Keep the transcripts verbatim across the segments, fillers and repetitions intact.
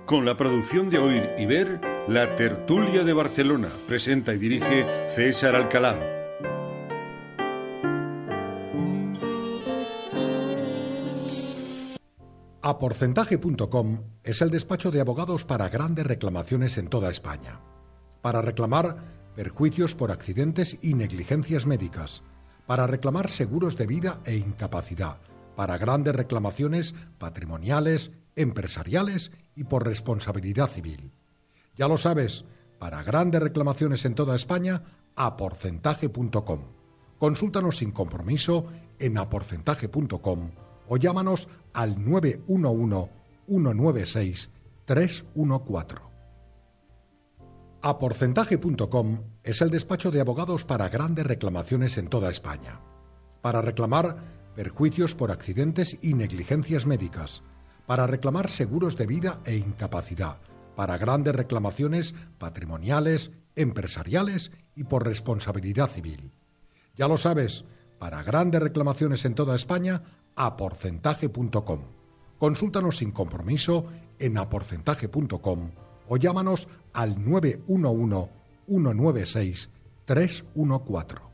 Con la producción de Oír y Ver, La Tertulia de Barcelona. Presenta y dirige César Alcalá. Aporcentaje punto com es el despacho de abogados para grandes reclamaciones en toda España. Para reclamar perjuicios por accidentes y negligencias médicas. Para reclamar seguros de vida e incapacidad. Para grandes reclamaciones patrimoniales, empresariales y por responsabilidad civil. Ya lo sabes, para grandes reclamaciones en toda España, aporcentaje punto com. Consúltanos sin compromiso en aporcentaje punto com o llámanos al nueve uno uno, uno nueve seis, tres uno cuatro. Aporcentaje punto com es el despacho de abogados para grandes reclamaciones en toda España. Para reclamar perjuicios por accidentes y negligencias médicas. Para reclamar seguros de vida e incapacidad. Para grandes reclamaciones patrimoniales, empresariales y por responsabilidad civil. Ya lo sabes, para grandes reclamaciones en toda España, aporcentaje punto com. Consúltanos sin compromiso en aporcentaje punto com o llámanos al nueve uno uno, uno nueve seis, tres uno cuatro.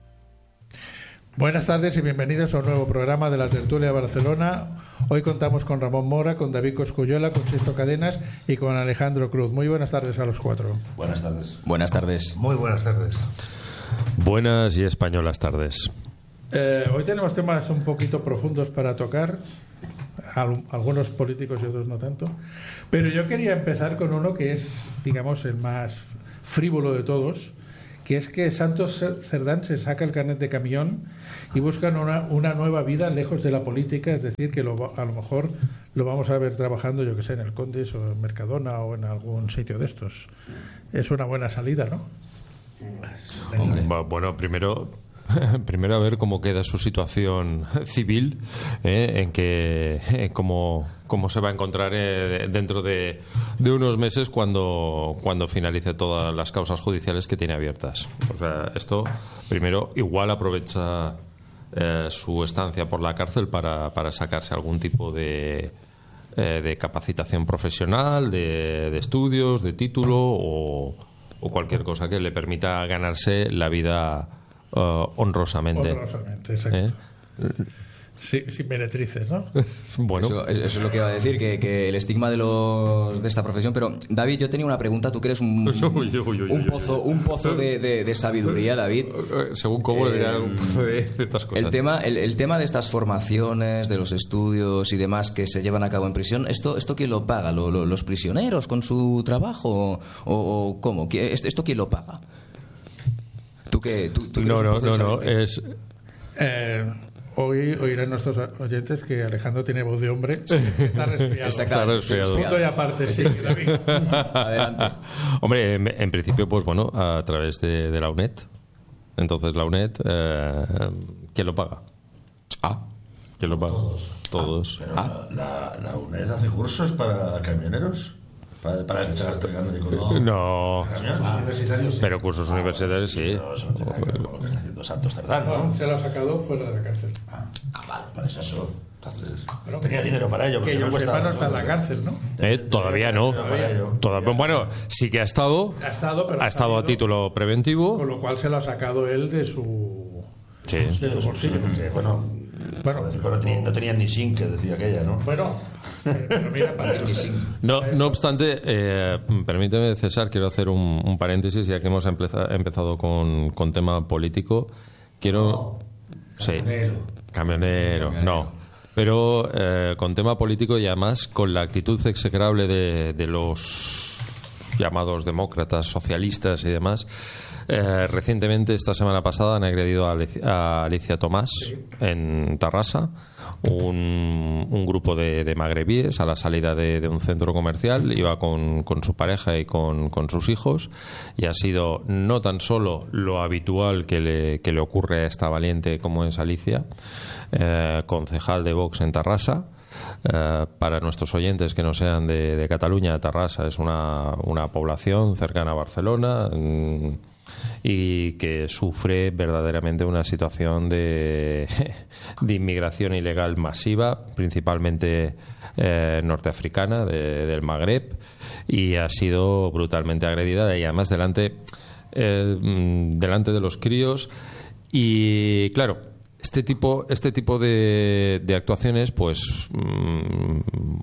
Buenas tardes y bienvenidos a un nuevo programa de la Tertulia de Barcelona. Hoy contamos con Ramón Mora, con David Cosculluela, con Sisto Cadenas y con Alejandro Cruz. Muy buenas tardes a los cuatro. Buenas tardes. Buenas tardes. Muy buenas tardes. Buenas y españolas tardes. Eh, hoy tenemos temas un poquito profundos para tocar, al, algunos políticos y otros no tanto, pero yo quería empezar con uno que es, digamos, el más frívolo de todos, que es que Santos Cerdán se saca el carnet de camión y buscan una, una nueva vida lejos de la política, es decir, que lo, a lo mejor lo vamos a ver trabajando, yo que sé, en el Condis o en Mercadona o en algún sitio de estos. Es una buena salida, ¿no? Hombre. Bueno, primero... Primero a ver cómo queda su situación civil, eh, en que eh, cómo, cómo se va a encontrar eh, dentro de, de unos meses cuando, cuando finalice todas las causas judiciales que tiene abiertas. O sea, esto primero igual aprovecha eh, su estancia por la cárcel para, para sacarse algún tipo de, eh, de capacitación profesional, de, de estudios, de título o, o cualquier cosa que le permita ganarse la vida Uh, honrosamente. Honrosamente, exacto. ¿Eh? Sí, sin meretrices, ¿no? Bueno, eso, eso es lo que iba a decir, que, que el estigma de los de esta profesión. Pero David, yo tenía una pregunta. Tú que eres un, un pozo, un pozo de, de, de sabiduría, David. Según cómo le dirán un pozo de, de estas cosas. El tema, el, el tema de estas formaciones, de los estudios y demás que se llevan a cabo en prisión, ¿esto, esto quién lo paga? ¿Lo, lo, ¿Los prisioneros con su trabajo? ¿O, o cómo? ¿Esto quién lo paga? ¿Tú qué? ¿Tú, tú no, no, no, no, es... Eh, hoy oirán nuestros oyentes que Alejandro tiene voz de hombre. Está resfriado. Está resfriado. Punto y aparte, sí, David. Adelante. Hombre, en, en principio, pues bueno, a través de, de la UNED. Entonces, la UNED, eh, ¿quién lo paga? Ah. ¿Quién lo paga? Todos. Todos. Ah, pero ah. La, la, la UNED hace cursos para camioneros. Para, para que se hagas carnet de conducir. No. Universitarios, sí. Pero cursos universitarios, sí. Pero eso no tiene nada que ver con lo que está haciendo Santos Cerdán, ¿no? No, se lo ha sacado fuera de la cárcel. Ah, ah vale, para eso. Entonces, bueno, tenía dinero para ello. Que yo no sepa, no está en la cárcel, ¿no? Eh, todavía no. Todavía. Todavía, bueno, sí que ha estado. Ha estado, pero ha estado a título preventivo. Con lo cual se lo ha sacado él de su. Sí. De su bolsillo. Que, bueno, Bueno, no tenían no tenía ni zinc, que decía aquella, ¿no? Bueno, pero mira, para No, no obstante, eh, permíteme, César, quiero hacer un, un paréntesis, ya que hemos empeza, empezado con, con tema político. Quiero. No, sí, camionero. camionero, camionero. No. Pero eh, con tema político y además con la actitud execrable de, de los llamados demócratas, socialistas y demás. Eh, recientemente, esta semana pasada, han agredido a Alicia, a Alicia Tomás sí. en Tarrasa, un, un grupo de, de magrebíes a la salida de, de un centro comercial. Iba con, con su pareja y con, con sus hijos, y ha sido no tan solo lo habitual que le, que le ocurre a esta valiente como es Alicia, eh, concejal de Vox en Tarrasa. Uh, para nuestros oyentes que no sean de, de Cataluña, Tarrasa es una, una población cercana a Barcelona, mm, y que sufre verdaderamente una situación de, de inmigración ilegal masiva, principalmente eh, norteafricana, de, del Magreb, y ha sido brutalmente agredida y además delante, eh, delante de los críos. Y claro, este tipo, este tipo de, de actuaciones pues mmm,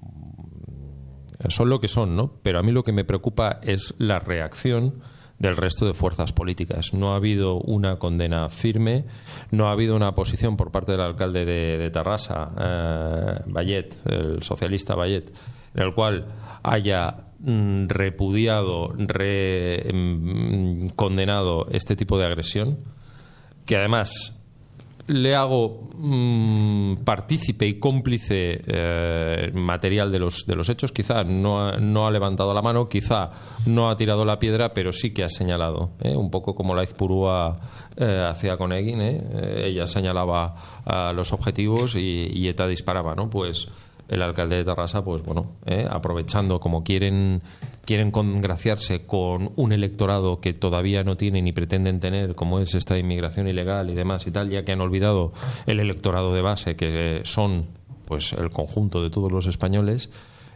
son lo que son, ¿no? Pero a mí lo que me preocupa es la reacción del resto de fuerzas políticas. No ha habido una condena firme, no ha habido una posición por parte del alcalde de, de Tarrasa, eh, Vallet, el socialista Vallet, en el cual haya mm, repudiado, re, mm, condenado este tipo de agresión, que además le hago mmm, partícipe y cómplice eh, material de los de los hechos. Quizá no ha, no ha levantado la mano, quizá no ha tirado la piedra, pero sí que ha señalado, ¿eh? Un poco como la Izpurúa eh, hacía con Egin, ¿eh? Ella señalaba a los objetivos y, y ETA disparaba, ¿no? Pues el alcalde de Tarrasa, pues bueno, ¿eh? aprovechando como quieren quieren congraciarse con un electorado que todavía no tienen ni pretenden tener, como es esta inmigración ilegal y demás y tal, ya que han olvidado el electorado de base, que son pues el conjunto de todos los españoles,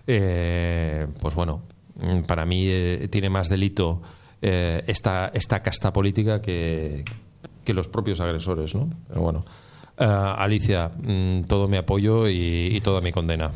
eh, pues bueno, para mí eh, tiene más delito eh, esta, esta casta política que, que los propios agresores, ¿no? Pero bueno. Uh, Alicia, mm, todo mi apoyo y, y toda mi condena.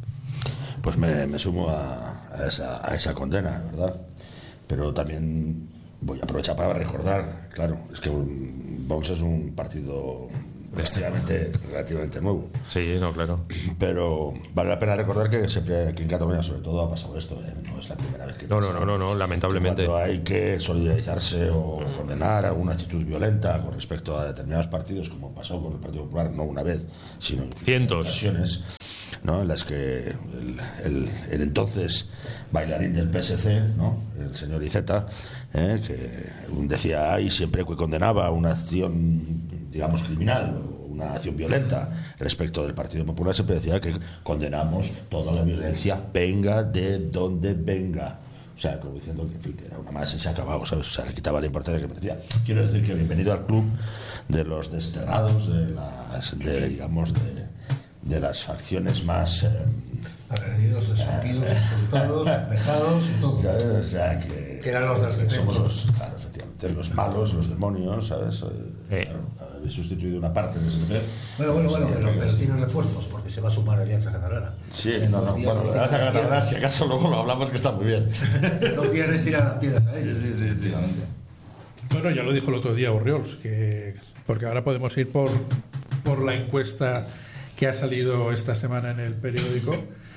Pues me, me sumo a, a, esa, a esa condena, ¿verdad? Pero también voy a aprovechar para recordar, claro, es que Vox es un partido relativamente, relativamente nuevo. Sí, no, claro. Pero vale la pena recordar que siempre aquí en Cataluña, sobre todo, ha pasado esto, ¿eh? No es la primera vez que no, pasa. No, no, no, no, lamentablemente. Cuando hay que solidarizarse o condenar alguna actitud violenta con respecto a determinados partidos, como pasó con el Partido Popular, no una vez, sino en cientos ocasiones, ¿no? En las que el, el, el entonces bailarín del P S C, ¿no? El señor Iceta, ¿eh? que decía, ay, siempre que condenaba una acción, digamos, criminal, una acción violenta respecto del Partido Popular, siempre decía que condenamos toda la violencia, venga de donde venga. O sea, como diciendo que, en fin, que era una más y se acababa, ¿sabes? O sea, le quitaba la importancia que merecía. Quiero decir que bienvenido al club de los desterrados, de las, de, digamos, de, de las facciones más... Eh, agredidos, escupidos, insultados, vejados y todo. ¿Sabes? O sea, que, que eran los del P P. Somos los, claro, efectivamente, los malos, los demonios, ¿sabes? Eh. Claro, habéis sustituido una parte de ese P P. Bueno, bueno, bueno, pero, pero sí. tiene refuerzos porque se va a sumar a Alianza Catalana. Sí, no, no, bueno, la Alianza Catalana, si acaso luego lo hablamos, que está muy bien. No quieres tirar las piedras a ellos. Sí, sí, sí. Bueno, ya lo dijo el otro día Orriols, que porque ahora podemos ir por, por la encuesta que ha salido esta semana en el periódico.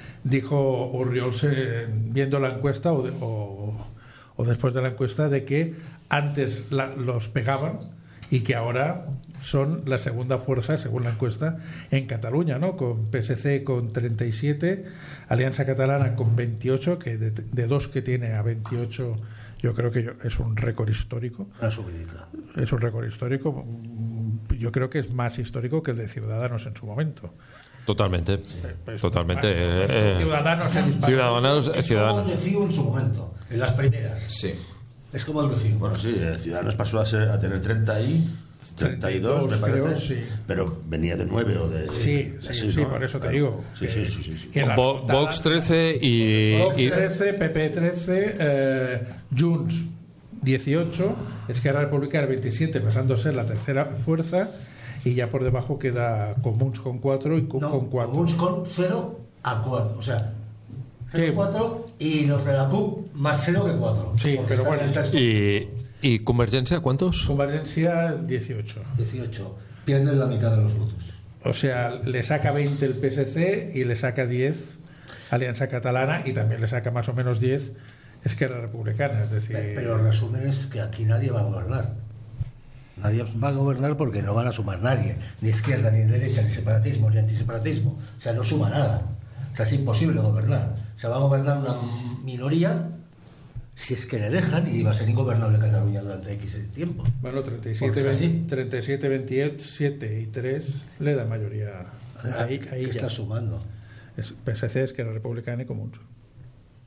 Dijo Orriols, eh, viendo la encuesta o, de, o, o después de la encuesta, de que antes la, los pegaban y que ahora son la segunda fuerza, según la encuesta, en Cataluña, ¿no? Con P S C con treinta y siete, Alianza Catalana con veintiocho, que de, de dos que tiene a veintiocho, yo creo que yo, es un récord histórico. Una subidita. Es un récord histórico. Yo creo que es más histórico que el de Ciudadanos en su momento. Totalmente, Pues, totalmente. bueno, eh, Ciudadanos se disparan. Ciudadanos, Es ciudadanos. como el D C I U en su momento, en las primeras. Sí. Es como el D C I U. Bueno, sí, eh, Ciudadanos pasó a, ser, a tener treinta y treinta y dos, me parece, creo, sí. pero venía de nueve o de... Sí, de sí, así, sí, ¿no? por eso te Claro. digo. Sí, que- sí, sí, sí, sí. que la Vo- Junta- Vox trece y, Vox y- trece, P P trece, eh, Junts dieciocho, Esquerra Republicana veintisiete, pasando a ser la tercera fuerza, y ya por debajo queda Comuns con cuatro y C U P No, con cuatro. Comuns con cero a cuatro. O sea, cero Sí. cuatro y los de la C U P más cero que cuatro. Sí, Porque pero están bueno, en el tres- y, y Convergencia, ¿cuántos? Convergencia dieciocho. dieciocho. Pierden la mitad de los votos. O sea, le saca veinte el P S C y le saca diez Alianza Catalana, y también le saca más o menos diez Esquerra Republicana. Es decir, Pe- Pero el resumen es que aquí nadie va a gobernar. Nadie va a gobernar porque no van a sumar nadie, ni izquierda, ni derecha, ni separatismo, ni antiseparatismo. O sea, no suma nada. O sea, es imposible gobernar. O sea, va a gobernar una minoría si es que le dejan, y va a ser ingobernable Cataluña durante X tiempo. bueno, treinta y siete, Porque es así. veinte, treinta y siete, veintisiete y tres le da mayoría. Ahí, ahí ¿Qué ya. está sumando? Es P S C, Esquerra Republicana y Comuns.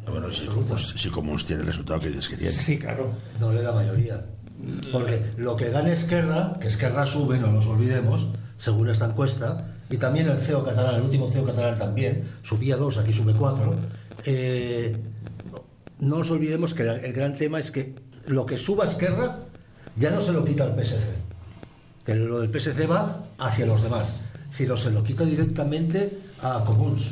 Bueno, si Comuns, si Comuns tiene el resultado que dices que tiene. Sí, claro. No le da mayoría. Porque lo que gana Esquerra, que Esquerra sube, no nos olvidemos, según esta encuesta, y también el C E O catalán, el último C E O catalán también, subía dos, aquí sube cuatro. Eh, no nos olvidemos que el gran tema es que lo que suba Esquerra ya no se lo quita el P S C, que lo del P S C va hacia los demás, sino se lo quita directamente a Comuns.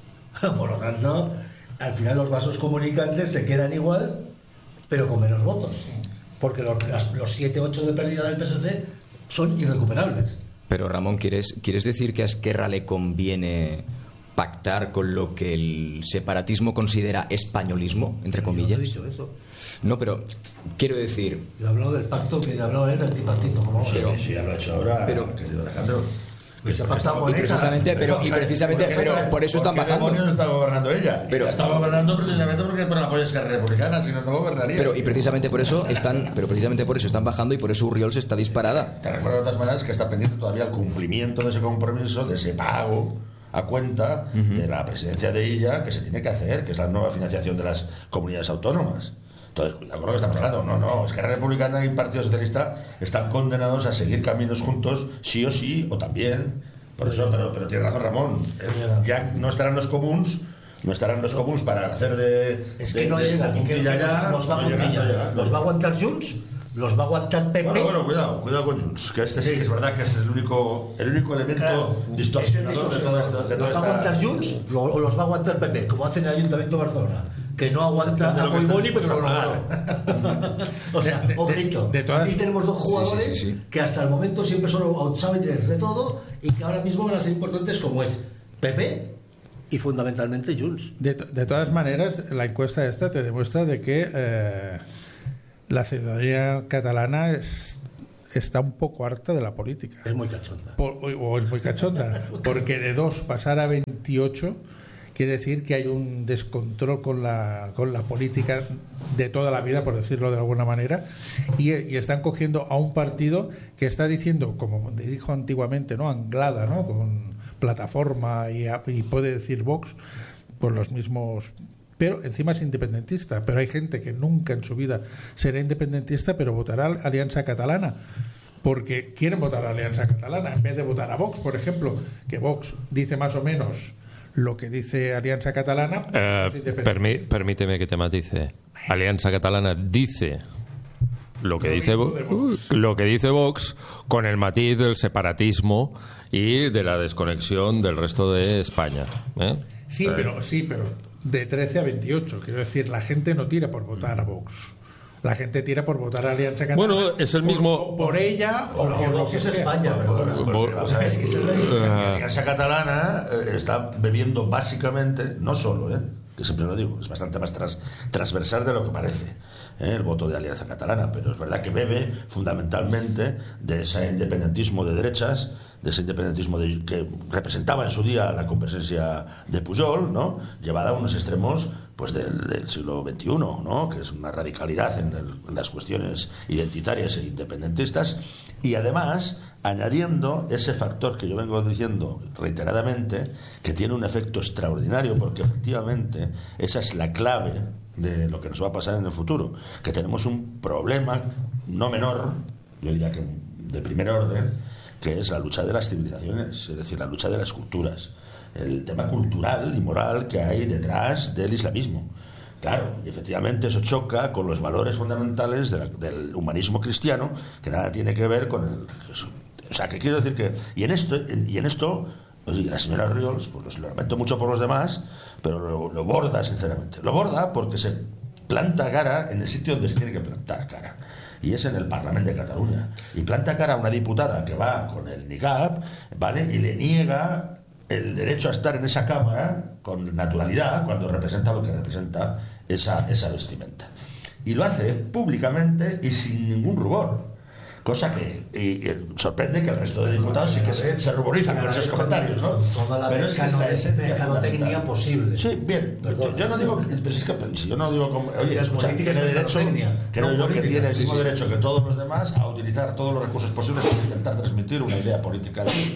Por lo tanto, al final los vasos comunicantes se quedan igual, pero con menos votos, porque los, las, los siete ocho de pérdida del P S C son irrecuperables. Pero Ramón, ¿quieres, ¿quieres decir que a Esquerra le conviene pactar con lo que el separatismo considera españolismo, entre comillas? Yo no he dicho eso. No, pero quiero decir... Yo he hablado del pacto que hablaba él del tripartito. ¿Cómo? Sí, Pero- sí, ya lo ha hecho ahora, pero- querido Alejandro. Pues se ha pactado con Y ETA. precisamente, pero, y precisamente, pero por eso están ¿Por qué bajando. demonios está gobernando ella? Pero- Ella está gobernando precisamente porque por el apoyo de Esquerra Republicana, si no, no gobernaría. Pero y precisamente por eso están, pero precisamente por eso están bajando y por eso Urriol se está disparada. Te recuerdo de todas maneras que está pendiente todavía el cumplimiento de ese compromiso, de ese pago a cuenta uh-huh. de la presidencia de ella que se tiene que hacer, que es la nueva financiación de las comunidades autónomas. Entonces, cuidado con lo que estamos hablando. No, no, Esquerra Republicana y Partido Socialista están condenados a seguir caminos juntos, sí o sí, o también. Por eso, pero, pero tiene razón Ramón. Eh, ya no estarán los comuns, no estarán los comuns para hacer de. Es que de, no de, llegan, de que, que ya, los va a no llegan, no llegan. los va a aguantar Junts, los va a aguantar P P. Bueno, bueno, cuidado, cuidado con Junts, que este sí que es verdad que es el único, el único elemento Claro, distorsionador de todo esto. De los toda va a aguantar esta... Junts lo- o los va a aguantar P P, como hace en el Ayuntamiento de Barcelona, que no aguanta De a lo que Collboni, está pero lo dispuesto logró. O sea, De- de- ojito, de todas- aquí tenemos dos jugadores Sí, sí, sí, sí. que hasta el momento siempre son outsiders de todo y que ahora mismo van a ser importantes, como es P P y fundamentalmente Junts. De, to- de todas maneras, la encuesta esta te demuestra de que eh, la ciudadanía catalana es- está un poco harta de la política. Es muy cachonda. Por- o, o es muy cachonda, porque de dos pasar a veintiocho quiere decir que hay un descontrol con la, con la política de toda la vida, por decirlo de alguna manera, y, y están cogiendo a un partido que está diciendo, como dijo antiguamente, ¿no? Anglada, ¿no? Con plataforma y, a- y puede decir Vox, por los mismos... Pero encima es independentista, pero hay gente que nunca en su vida será independentista, pero votará a Alianza Catalana, porque quieren votar a Alianza Catalana en vez de votar a Vox, por ejemplo, que Vox dice más o menos lo que dice Alianza Catalana. Eh, los independentistas. permí- permíteme que te matice. Alianza Catalana dice lo que dice Vo- lo que dice Vox, con el matiz del separatismo y de la desconexión del resto de España, ¿eh? Sí, pero sí, pero de trece a veintiocho, quiero decir, la gente no tira por votar a Vox. La gente tira por votar a Alianza Catalana. Bueno, es el mismo- por, por ella o por lo Vox que es sea. España, perdona. Porque, vamos a ver, Es que esa es la la diferencia. Alianza Catalana eh, está bebiendo básicamente, no solo, eh, que siempre lo digo, es bastante más tras- transversal de lo que parece, eh, el voto de Alianza Catalana, pero es verdad que bebe fundamentalmente de ese independentismo de derechas, de ese independentismo de- que representaba en su día la convergencia de Pujol, ¿no? Llevada a unos extremos pues del, del siglo veintiuno, ¿no? Que es una radicalidad en, el- en las cuestiones identitarias e independentistas, y además añadiendo ese factor que yo vengo diciendo reiteradamente, que tiene un efecto extraordinario, porque efectivamente esa es la clave de lo que nos va a pasar en el futuro, que tenemos un problema no menor, yo diría que de primer orden, que es la lucha de las civilizaciones, es decir, la lucha de las culturas, el tema cultural y moral que hay detrás del islamismo. Claro, y efectivamente eso choca con los valores fundamentales de la- del humanismo cristiano, que nada tiene que ver con el... O sea, que quiero decir que... Y en esto, en- y en esto pues, y la señora Riols, pues lo lamento mucho por los demás, pero lo, lo borda, sinceramente. Lo borda porque se planta cara en el sitio donde se tiene que plantar cara. Y es en el Parlamento de Cataluña. Y planta cara a una diputada que va con el niqab, ¿vale? Y le niega el derecho a estar en esa cámara con naturalidad cuando representa lo que representa esa, esa vestimenta. Y lo hace públicamente y sin ningún rubor. Cosa que y, y sorprende que el resto de diputados sí que se, se ruborizan con esos comentarios, ¿no? Toda la Pero es que es la esencia mercadotecnia fundamental. posible. Sí, bien. Perdón. yo, yo no digo, pues es que si yo no digo, como, oye, Es escucha, política, tiene es derecho, mercadotecnia, creo no yo que política. tiene el Sí, mismo sí. derecho que todos los demás a utilizar todos los recursos posibles para intentar transmitir una idea política de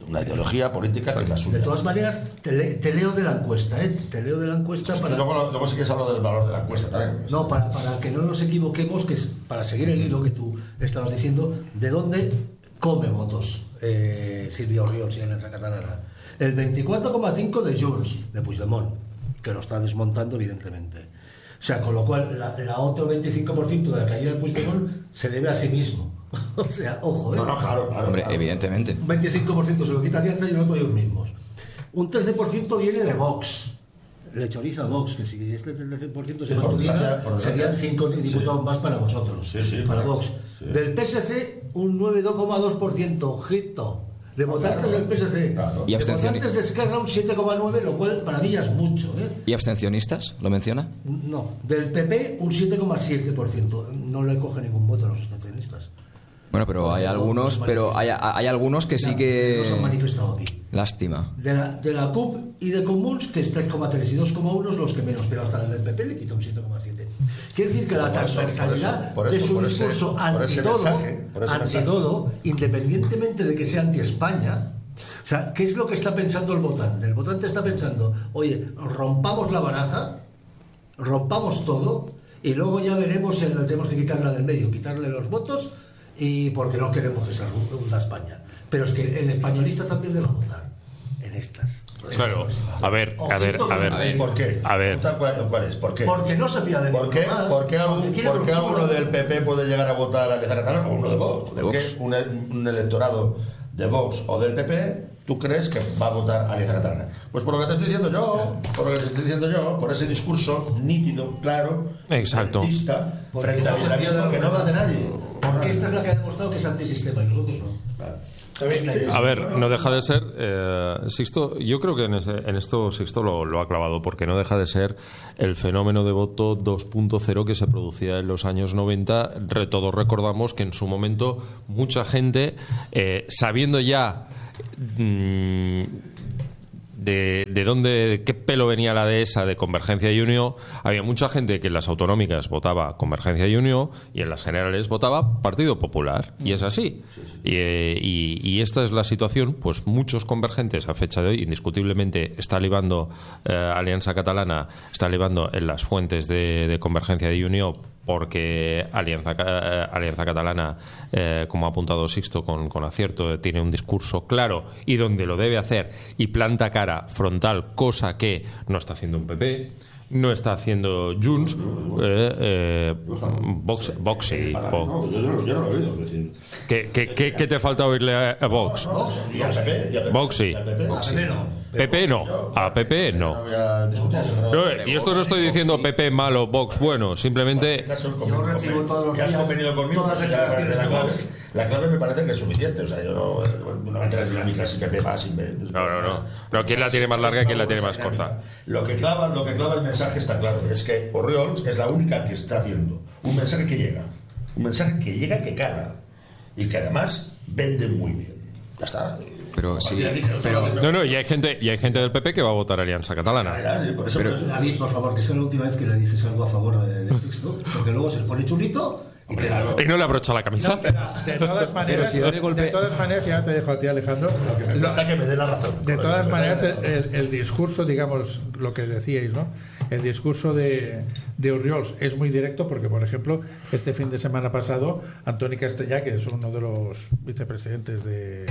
una ideología política que es la suya. De todas maneras, te, le, te leo de la encuesta, ¿eh? Te leo de la encuesta para... Y luego, luego sí que se habla del valor de la encuesta también. No, para, para que no nos equivoquemos, que es para seguir el hilo que tú estabas diciendo, ¿de dónde come votos eh, Silvia Orriols y Alianza Catalana? El veinticuatro coma cinco de Junts, de Puigdemont, que lo está desmontando evidentemente. O sea, con lo cual, la, la otro veinticinco por ciento de la caída de Puigdemont se debe a sí mismo. O sea, ojo, ¿eh? No, no, claro, claro. Hombre, claro. evidentemente. Un veinticinco por ciento se lo quita Alianza y el otro ellos mismos. Un trece por ciento viene de Vox. Le choriza a Vox, que si este trece por ciento se Sí, por mantuviera, desgracia, por desgracia. serían cinco diputados Sí. más para vosotros, Sí, sí, para claro. Vox. Sí. Del P S C, un nueve coma dos por ciento, ojito. De votantes claro. del P S C. Claro. Y De abstencionistas. votantes de Esquerra, un siete coma nueve, lo cual para mí ya es mucho, ¿eh? ¿Y abstencionistas? ¿Lo menciona? No, del P P, un siete coma siete por ciento. No le coge ningún voto a los abstencionistas. Bueno, pero hay No, algunos, no, pero hay, hay algunos que sí Ya, que... no se han manifestado aquí. Lástima. De la, de la C U P y de Comuns, que es tres coma tres y dos coma uno los que menos, pero hasta el del P P le quita un siete coma siete. Quiere decir que la Por eso, transversalidad por eso, por de eso, su por ese- discurso por anti ese todo, mensaje, por ese anti mensaje. todo, independientemente de que sea anti-España, o sea, ¿qué es lo que está pensando el votante? El votante está pensando, oye, rompamos la baraja, rompamos todo, y luego ya veremos si tenemos que quitarla del medio, quitarle los votos, y porque no queremos que se hunda España. Pero es que el españolista también le va a votar en estas. Claro, a ver, a ver, a ver. A ver, ¿por qué? A ver. ¿Cuál, cuál es? ¿Por qué? Porque no se fía de ¿Por qué, ninguno más, ¿por qué, algún- porque quiere por qué ruptura. alguno del P P puede llegar a votar a Alianza Catalana o uno de Vox? De ¿Por qué Vox. un, un electorado de Vox o del P P tú crees que va a votar a Alianza Catalana? Pues por lo que te estoy diciendo yo, por lo que te estoy diciendo yo, por ese discurso nítido, claro, Exacto. frentista, Porque frente al no se fía liberalismo de que no lo hace nadie. Porque esta es la que ha demostrado que es antisistema y nosotros no. Claro. A ver, no deja de ser, eh, Sixto, yo creo que en, ese- en esto Sixto lo, lo ha clavado, porque no deja de ser el fenómeno de voto dos punto cero que se producía en los años noventa. Re- todos recordamos que en su momento mucha gente, eh, sabiendo ya mm, de, de dónde, de qué pelo venía la dehesa de Convergencia y Unió, había mucha gente que en las autonómicas votaba Convergencia y Unió y en las generales votaba Partido Popular, y es así. Y, eh, y- y esta es la situación, pues muchos convergentes a fecha de hoy, indiscutiblemente está libando eh, Alianza Catalana, está libando en las fuentes de, de Convergencia y Unió, porque Alianza, Ca- eh, Alianza Catalana, eh, como ha apuntado Sixto con, con acierto, eh, tiene un discurso claro y donde lo debe hacer y planta cara frontal, cosa que no está haciendo un P P, no está haciendo Junts, eh, eh, Vox, Vox sí, Para- Vox. no, yo, no- yo no lo he oído. Es decir, ¿Qué, qué, qué- qué te falta oírle a, a Vox? y al P P, y al P P, Vox sí. y al P P, A P no. P P no, a P P No no. voy a discutir eso, no. No, y esto no estoy diciendo P P malo, Vox bueno, simplemente... Caso, Yo recibo todos los que has días convenido conmigo, todas las que la, declaraciones la de clave, Vox. la clave me parece que es suficiente. O sea, yo no, no me meto en dinámicas sin P P más, sin P P. No, no, no. No, ¿quién la tiene más larga y quién la tiene más corta? Lo que clava, lo que clava el mensaje está claro. Es que Orriols es la única que está haciendo un mensaje que llega. Un mensaje que llega, que cala. Y que además vende muy bien. Ya está. Pero sí, A partir de aquí, pero- no- No, no, y hay gente, y hay gente del P P que va a votar Alianza Catalana. Ya, sí, por eso- por eso- David, por favor, que sea la última vez que le dices algo a favor de, de Sixto, porque luego se pone chulito y te da. Y no le abrocha la camisa. De todas maneras, si doy el golpe- de todas maneras, ya te dejo a ti, Alejandro. Me Lo- cuesta que me dé la razón. De todas Me maneras, cuesta- el, el discurso, digamos, lo que decíais, ¿no? El discurso de, de Orriols es muy directo porque, por ejemplo, este fin de semana pasado, Antoni Castellà, que es uno de los vicepresidentes de,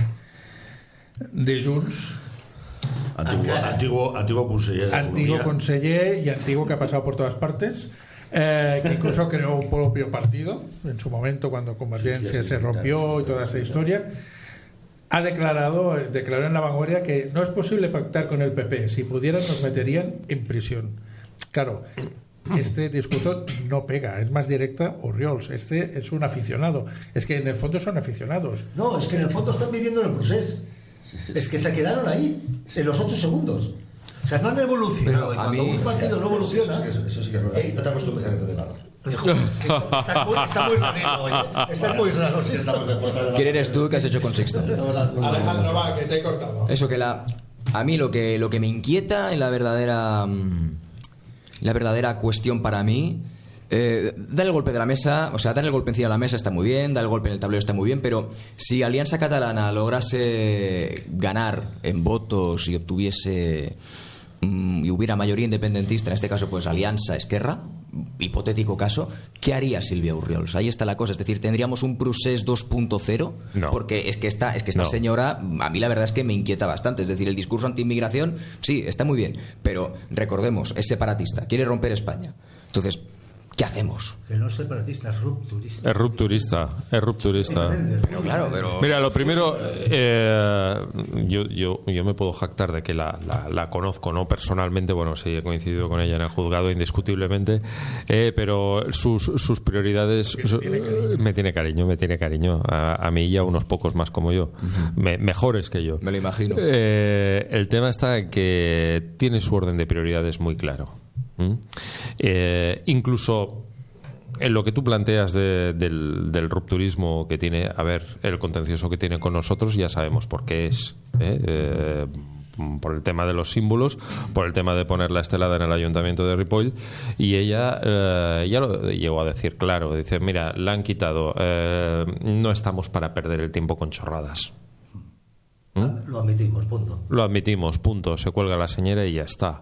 de Junts, Antiguo, antiguo, antiguo conseller de antiguo Economía. conseller y antiguo que ha pasado por todas partes, eh, que incluso creó un propio partido en su momento cuando Convergencia Sí, sí, sí, se sí, rompió claro. y toda esta historia. Ha declarado, declaró en La Vanguardia que no es posible pactar con el P P. Si pudieran, nos meterían en prisión. Claro, este discurso no pega, es más directa Orriols. Este es un aficionado. Es que en el fondo son aficionados. No, es que en el fondo están viviendo en el proceso. Es que se quedaron ahí, en los ocho segundos. O sea, no han evolucionado. Pero Y a cuando mí- un partido no evoluciona, Eso, eso sí que es verdad. Eh, No te acostumbres a que te dé la razón. está muy, está muy raro, oye. Está muy raro. sí, está muy raro. ¿quién eres tú que has hecho con Sixto? Alejandro, va, que te he cortado. Eso que la a mí lo que lo que me inquieta en la verdadera mm, la verdadera cuestión para mí Eh, dar el golpe de la mesa, o sea, dar el golpe encima de la mesa está muy bien, dar el golpe en el tablero está muy bien, pero si Alianza Catalana lograse ganar en votos y obtuviese mm, y hubiera mayoría independentista, en este caso pues Alianza Esquerra, hipotético caso, ¿qué haría Silvia Urriols? Ahí está la cosa, es decir, tendríamos un procés dos punto cero, No. porque es que esta, es que esta No. señora, a mí la verdad es que me inquieta bastante, es decir, el discurso anti-inmigración, sí, está muy bien, pero recordemos, es separatista, quiere romper España. Entonces, ¿qué hacemos? Que no es separatista, es rupturista. Es rupturista, es rupturista. Pero claro, pero... Mira, lo primero, eh, yo, yo, yo me puedo jactar de que la, la, la conozco, ¿no? Personalmente, bueno, sí, he coincidido con ella en el juzgado indiscutiblemente, eh, pero sus, sus prioridades su- me tiene cariño, me tiene cariño a, a mí y a unos pocos más como yo, me- mejores que yo. Me lo imagino. Eh, el tema está en que tiene su orden de prioridades muy claro. ¿Mm? Eh, incluso en lo que tú planteas de- del, del rupturismo que tiene, a ver, el contencioso que tiene con nosotros, ya sabemos por qué es. ¿eh? Eh, por el tema de los símbolos, por el tema de poner la estelada en el ayuntamiento de Ripoll, y ella eh, ya lo llegó a decir claro, dice, mira, la han quitado, eh, no estamos para perder el tiempo con chorradas. ¿Mm? Lo admitimos, punto. Lo admitimos, punto, se cuelga la señora y ya está.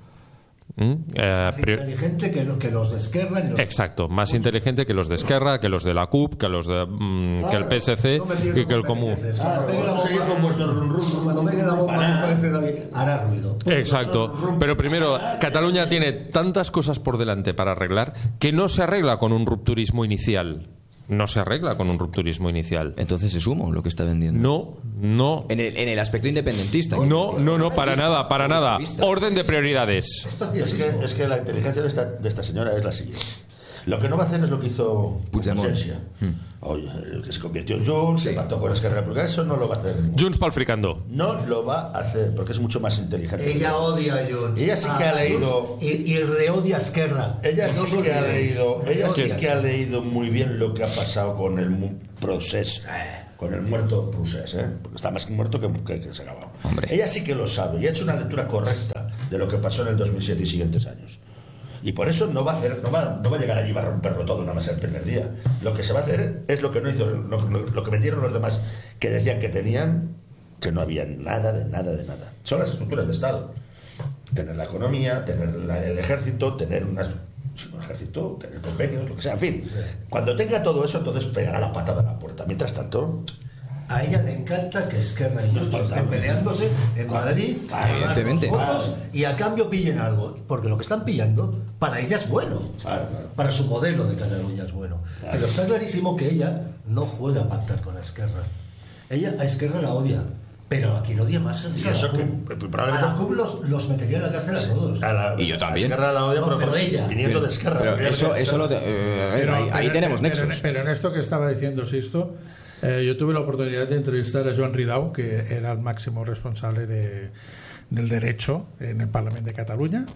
¿Mm? Eh, Más pri- inteligente que, lo, que los de Esquerra y los Exacto, más inteligente que los de Esquerra, que los de la C U P, que los de mm, que el P S C No me pierdo y que el con Común. pequeñeces. Ah, Cuando pegue la vamos a seguir bomba- con vuestro run run. Cuando pegue la bomba, Para. como dice David, hará ruido. Exacto, pero primero, Cataluña tiene tantas cosas por delante para arreglar que no se arregla con un rupturismo inicial. No se arregla con un rupturismo inicial. Entonces es humo lo que está vendiendo. No, no, En el, en el aspecto independentista. no, no, no, para nada, para nada. Orden de prioridades. Es que, es que la inteligencia de esta, de esta señora es la siguiente. Lo que no va a hacer es lo que hizo Puigdemont. Consensia. Oye, el que se convirtió en Junts, se pactó con Esquerra Republicana, eso no lo va a hacer. Junts pal fricando. No lo va a hacer porque es mucho más inteligente. que Ella eso. odia a Junts. Ella sí que A ha leído- Junts Y, y reodia a Esquerra. Ella Y no sí solo que ha ella, leído, ella sí reodia. que ha leído muy bien lo que ha pasado con el mu- procés, con el muerto procés, ¿eh? Porque está más muerto que, que, que se ha acabado. Hombre. Ella sí que lo sabe y ha hecho una lectura correcta de lo que pasó en el dos mil siete y siguientes años. Y por eso no va a hacer, no va, no va a llegar allí y va a romperlo todo nada más el primer día. Lo que se va a hacer es lo que no hizo, lo, lo- lo que metieron los demás, que decían que tenían, que no había nada de nada de nada. Son las estructuras de Estado. Tener la economía, tener la- el ejército, tener unas, sí, un ejército, tener convenios, lo que sea, en fin. Cuando tenga todo eso, entonces pegará la patada a la puerta. Mientras tanto, A ella le encanta que Esquerra y Junts estén peleándose en Madrid, Claro, evidentemente. ganar los votos, y a cambio pillen algo. Porque lo que están pillando, para ella es bueno. Claro, claro. Para su modelo de Cataluña es bueno. Pero está clarísimo que ella no juega a pactar con Esquerra. Ella a Esquerra la odia. Pero a quien odia más es Y a la eso C U que, P. probablemente- A la C U P los, los metería en la cárcel a todos. a la, Y yo también. a Esquerra la odia, No, pero, pero por- ella. viniendo de Esquerra. Pero porque eso, es eso lo... Esquerra. te- eh, a ver, Pero- ahí, ahí pero- tenemos pero- nexos. Pero en esto que estaba diciendo Sisto, eh, yo tuve la oportunidad de entrevistar a Joan Ridao, que era el máximo responsable de, del derecho en el Parlamento de Cataluña,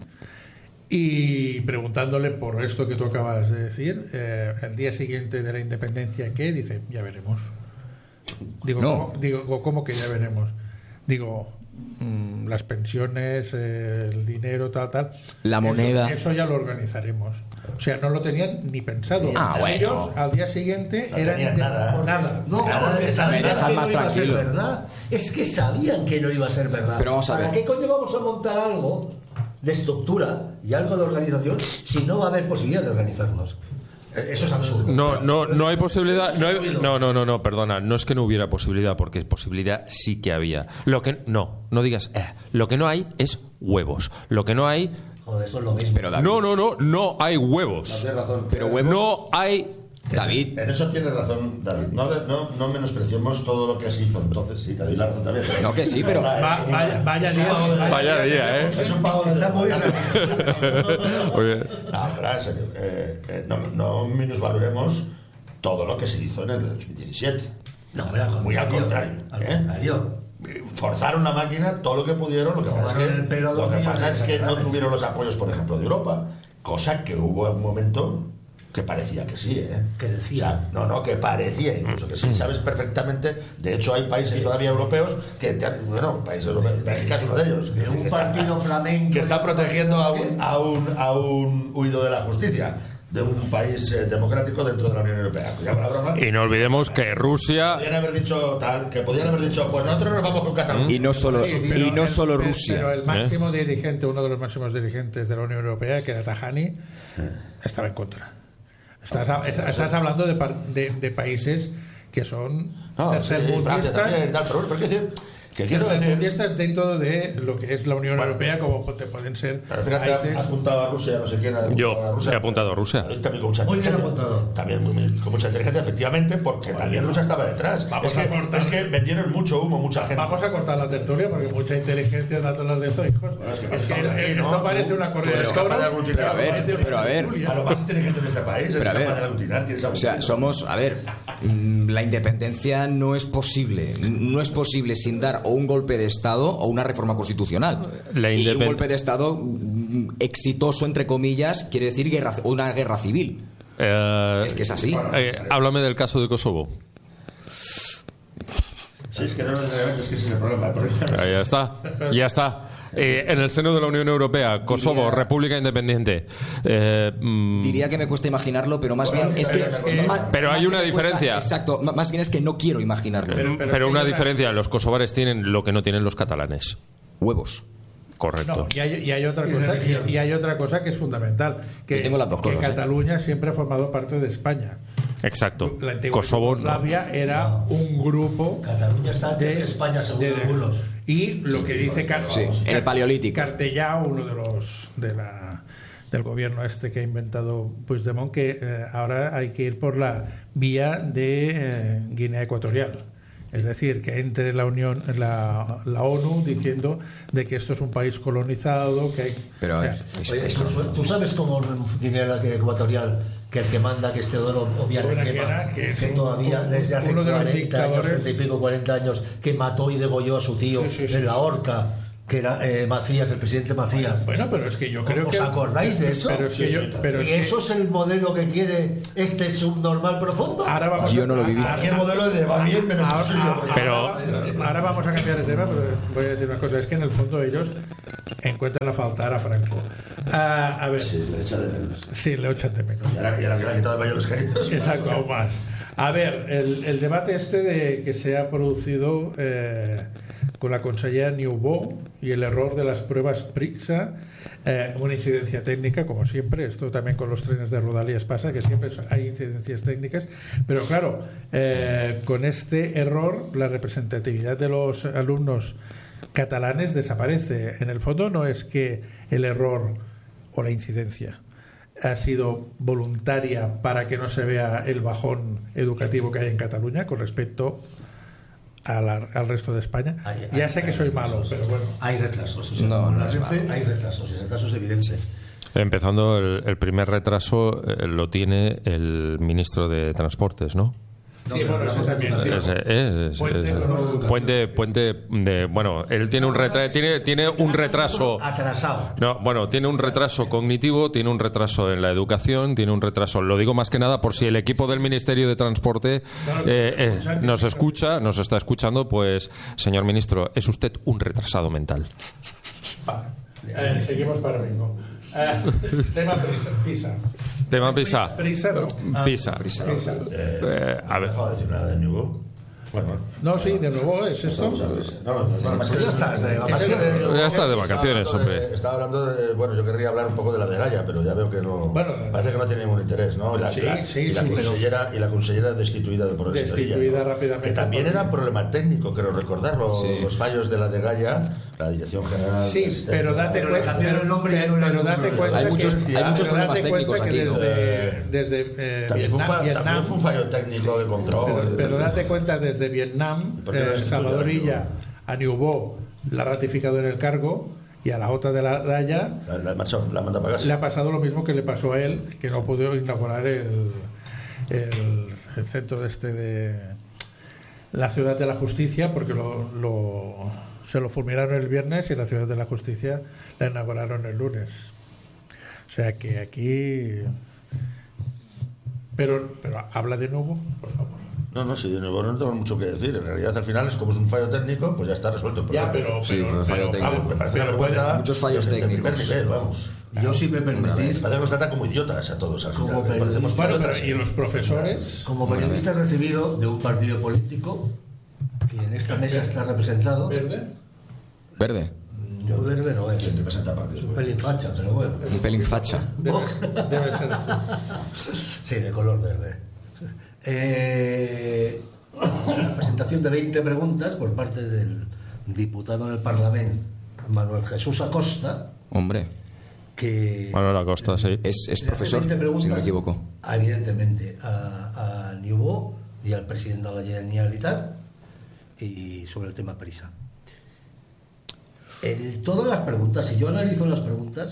y preguntándole por esto que tú acabas de decir, eh, el día siguiente de la independencia, ¿qué? Dice, ya veremos. Digo, No. ¿cómo, digo, ¿cómo que ya veremos? Digo, mm, las pensiones, eh, el dinero, tal, tal. La Eso- moneda. Eso, ya lo organizaremos. O sea, no lo tenían ni pensado. Ah, bueno. Ellos al día siguiente No eran tenían de- nada. nada. No, Nada porque de- sabían me dejan que más no iba a ser tranquilo. verdad. Es que sabían que no iba a ser verdad. Pero vamos a ¿Para ver. qué coño vamos a montar algo de estructura y algo de organización si no va a haber posibilidad de organizarnos? Eso es absurdo. No, no, no hay posibilidad. No, hay- no, no, no, no, perdona. No es que no hubiera posibilidad, porque posibilidad sí que había. Lo que no, no digas. Eh, lo que no hay es huevos. Lo que no hay. Joder, eso es lo mismo. Pero David, No, no, no, no hay No, huevos. tienes razón. Pero huevos- No hay. David, En eso tienes razón, David. No, le- no, no menospreciemos todo lo que se hizo entonces. Sí, te doy la razón también. pero- No, que sí, pero- Va- vaya, vaya día. Vaya día, ¿eh? Es un pago de Está muy Oye, No, pero en serio, eh, eh, no, no minusvaloremos todo lo que se hizo en el dos mil diecisiete. No, hombre, al Muy al contrario. contrario. Al ¿eh? contrario. Forzaron la máquina todo lo que pudieron. Lo que pasa Tomaron es el que, pelo a dos lo que, millones pasa de es que no catalanes. tuvieron los apoyos, por ejemplo, de Europa. Cosa que hubo un momento que parecía que sí, ¿eh? Que decía. O sea, no, no, que parecía incluso que sí. Sabes perfectamente. De hecho, hay países todavía europeos que, te han- bueno, países europeos, Bélgica es uno de ellos. De un que partido está, flamenco. que está protegiendo a un, a un, a un huido de la justicia. de un país eh, democrático dentro de la Unión Europea. Ya la broma. Y no olvidemos que Rusia... Podrían haber dicho tal, que podrían haber dicho, pues nosotros nos vamos con Cataluña. Y no solo, Sí, y pero no el- solo pero- Rusia. Pero el máximo dirigente, uno de los máximos dirigentes de la Unión Europea, que era Tajani, estaba en contra. Estás, estás hablando de, par- de, de países que son No, sí, Francia también, tal, pero, pero quiero decir, que quiero decir... tercermundistas dentro de lo que es la Unión Bueno. Europea, como te pueden ser Pero fíjate, países... ha apuntado a Rusia, no sé quién ha apuntado Yo a Rusia. he apuntado a Rusia. También con mucha Muy bien inteligencia. apuntado. También muy- muy- con mucha inteligencia, efectivamente, porque también Rusia estaba detrás. Vamos Es a que, cortar. es que vendieron mucho humo, mucha gente. Vamos a cortar la tertulia porque mucha inteligencia dándonos de esto, hijos. Bueno, es que Es que estamos aquí, esto ¿no? parece Tú- una tú corrida eres de capaz de toros, aglutinar. pero A ver, parece pero a una ver. tertulia. A lo más inteligente de este país, es Pero a capaz ver. de aglutinar, tienes O sea, somos, a ver, mm, la independencia no es posible. No es posible sin dar o un golpe de Estado o una reforma constitucional. La y un independ- golpe de Estado mm, exitoso, entre comillas, quiere decir guerra, una guerra civil. Eh, Es que es así. eh, háblame del caso de Kosovo. Sí, es que no necesariamente, es que ese es el problema. El problema no es- Ahí ya está, ya está. Eh, en el seno de la Unión Europea, Kosovo, Diría- República Independiente. Eh, mm, Diría que me cuesta imaginarlo, pero más bien es que... que- ma- Pero hay más una que me cuesta- diferencia. Exacto, ma- más bien es que no quiero imaginarlo. Pero- pero, pero una hay una- diferencia, los kosovares tienen lo que no tienen los catalanes. Huevos. Correcto. No, y hay, y hay otra cosa, y, y hay otra cosa que es fundamental, que, Yo tengo las dos que cosas, ¿eh? Cataluña siempre ha formado parte de España. Exacto. La antigua Kosovo no. Yugoslavia era No. un grupo Cataluña está antes de que España, según de- algunos. y lo que dice Car- Sí, en el Paleolítico. Cartellà, uno de los de la del gobierno este que ha inventado Puigdemont, que eh, ahora hay que ir por la vía de eh, Guinea Ecuatorial. Es decir, que entre la Unión, la, la ONU diciendo de que esto es un país colonizado, que hay... Pero a ver, o es- Oye, es- ¿tú, tú sabes cómo en Guinea Ecuatorial que el que manda, que es Teodoro Obiang Obiang Nguema, Nguema, que que, es un- todavía un- desde hace uno de los cuarenta años, dictadores- treinta y pico, cuarenta años, que mató y degolló a su tío Sí, sí, sí, en la sí. horca, que era eh, Macías, el presidente Macías. Bueno, pero es que yo creo ¿Os que... acordáis de eso? Pero es que Sí, yo... sí, pero es ¿Y que- eso es el modelo que quiere este subnormal profundo? Ahora vamos Yo a- no lo viví. a- Aquí el modelo de va bien menos ahora, el suyo. ahora- Pero- ahora- ahora vamos a cambiar de tema, pero voy a decir una cosa. Es que en el fondo ellos encuentran a faltar a Franco. Ah, a ver, Sí, sí, le echa de menos. le echan de menos. Y ahora, y ahora que le ha quitado el mayor los caídos. Exacto, aún más. A ver, el, el debate este de que se ha producido eh, con la consellera Niubó y el error de las pruebas PRISA, eh, una incidencia técnica, como siempre, esto también con los trenes de Rodalías pasa, que siempre hay incidencias técnicas, pero claro, eh, con este error la representatividad de los alumnos catalanes desaparece. En el fondo no es que el error o la incidencia ha sido voluntaria para que no se vea el bajón educativo que hay en Cataluña con respecto a la- al resto de España. Hay- Ya hay- sé que hay soy malo, retrasos. pero bueno. Hay retrasos. O sea, No, con no la es Renfe malo. hay retrasos, y retrasos evidentes. Empezando, el, el primer retraso eh, lo tiene el ministro de Transportes, ¿no? No, Sí, pero bueno, eso hablamos de también, educación. sí. Es- es- Puente es- con educación. puente, puente de, bueno, él tiene un retraso, tiene, tiene un retraso. Atrasado. No, bueno, tiene un retraso cognitivo, tiene un retraso en la educación, tiene un retraso. Lo digo más que nada por si el equipo del Ministerio de Transporte eh, eh, nos escucha, nos está escuchando, pues, señor ministro, es usted un retrasado mental. Va. Eh, seguimos para bingo. Eh, tema prisa. Pisa. Tema PISA. Prisa no. PISA. Prisa. Eh, a ¿Ha ver. dejado de decir nada de Nuevo? Bueno, No, sí, de nuevo es esto. vamos a ver. No, no, no, más que- Pues ya estás, de Es vacaciones. que- Ya estás de vacaciones, estaba hablando de- hombre. Estaba hablando de. Bueno, yo querría hablar un poco de la de Gaia, pero ya veo que no. Bueno, parece que no tiene ningún interés, ¿no? Y la, Sí, la- sí, y la sí, pero- consellera, y la consellera destituida por el Destituida Sevilla, ¿no? rápidamente Que también por- era un problema técnico, creo recordar, los, Sí. los fallos de la de Gaia, la Dirección General. de Sí, Asistencia. pero date Pero le cuenta, cambiaron el nombre y ya no era pero ningún date problema. cuenta Hay que- muchos- hay pero muchos problemas date cuenta técnicos que aquí, ¿no? desde, desde eh, También fue, un Vietnam, fa- también Vietnam fue un fallo técnico de control. pero, de- pero date cuenta desde Vietnam, ¿Por qué no eh, destituyó Salvador a Niubó? Illa a Niubó la ha ratificado en el cargo y a la otra de la Daya La, la, marcha- la manda para casa. le ha pasado lo mismo que le pasó a él, que no pudo inaugurar el, el, el centro de este de la Ciudad de la Justicia porque lo, lo- se lo fulminaron el viernes y la Ciudad de la Justicia la inauguraron el lunes. O sea que aquí... Pero, pero habla de nuevo, por favor. No, no, sí, de nuevo no tengo mucho que decir. En realidad, al final, es como es un fallo técnico, pues ya está resuelto el problema. Ya, pero, Sí, pero, fue un fallo pero, técnico. vamos, Me parece una pero vergüenza Muchos fallos de- de primer técnicos. nivel, vamos. Yo, si me permitís, Parece que nos trata como idiotas a todos. Al Como final, que periodista. parecemos Bueno, idiotas. pero ¿y los profesores? como periodista recibido de un partido político que en esta mesa está representado, ¿Verde? Verde. yo verde no es, ¿Quién representa partidos? un pelín facha, pero bueno, Un pelín facha. Debe, debe ser azul. sí, de color verde. Eh, la presentación de veinte preguntas por parte del diputado en el Parlamento, Manuel Jesús Acosta, Hombre, que Manuel Acosta, sí. es, es le hace profesor, veinte preguntas, si no me equivoco. a, evidentemente, a, a Niubó y al presidente de la Generalitat, y sobre el tema Prisa. En todas las preguntas, si yo analizo las preguntas,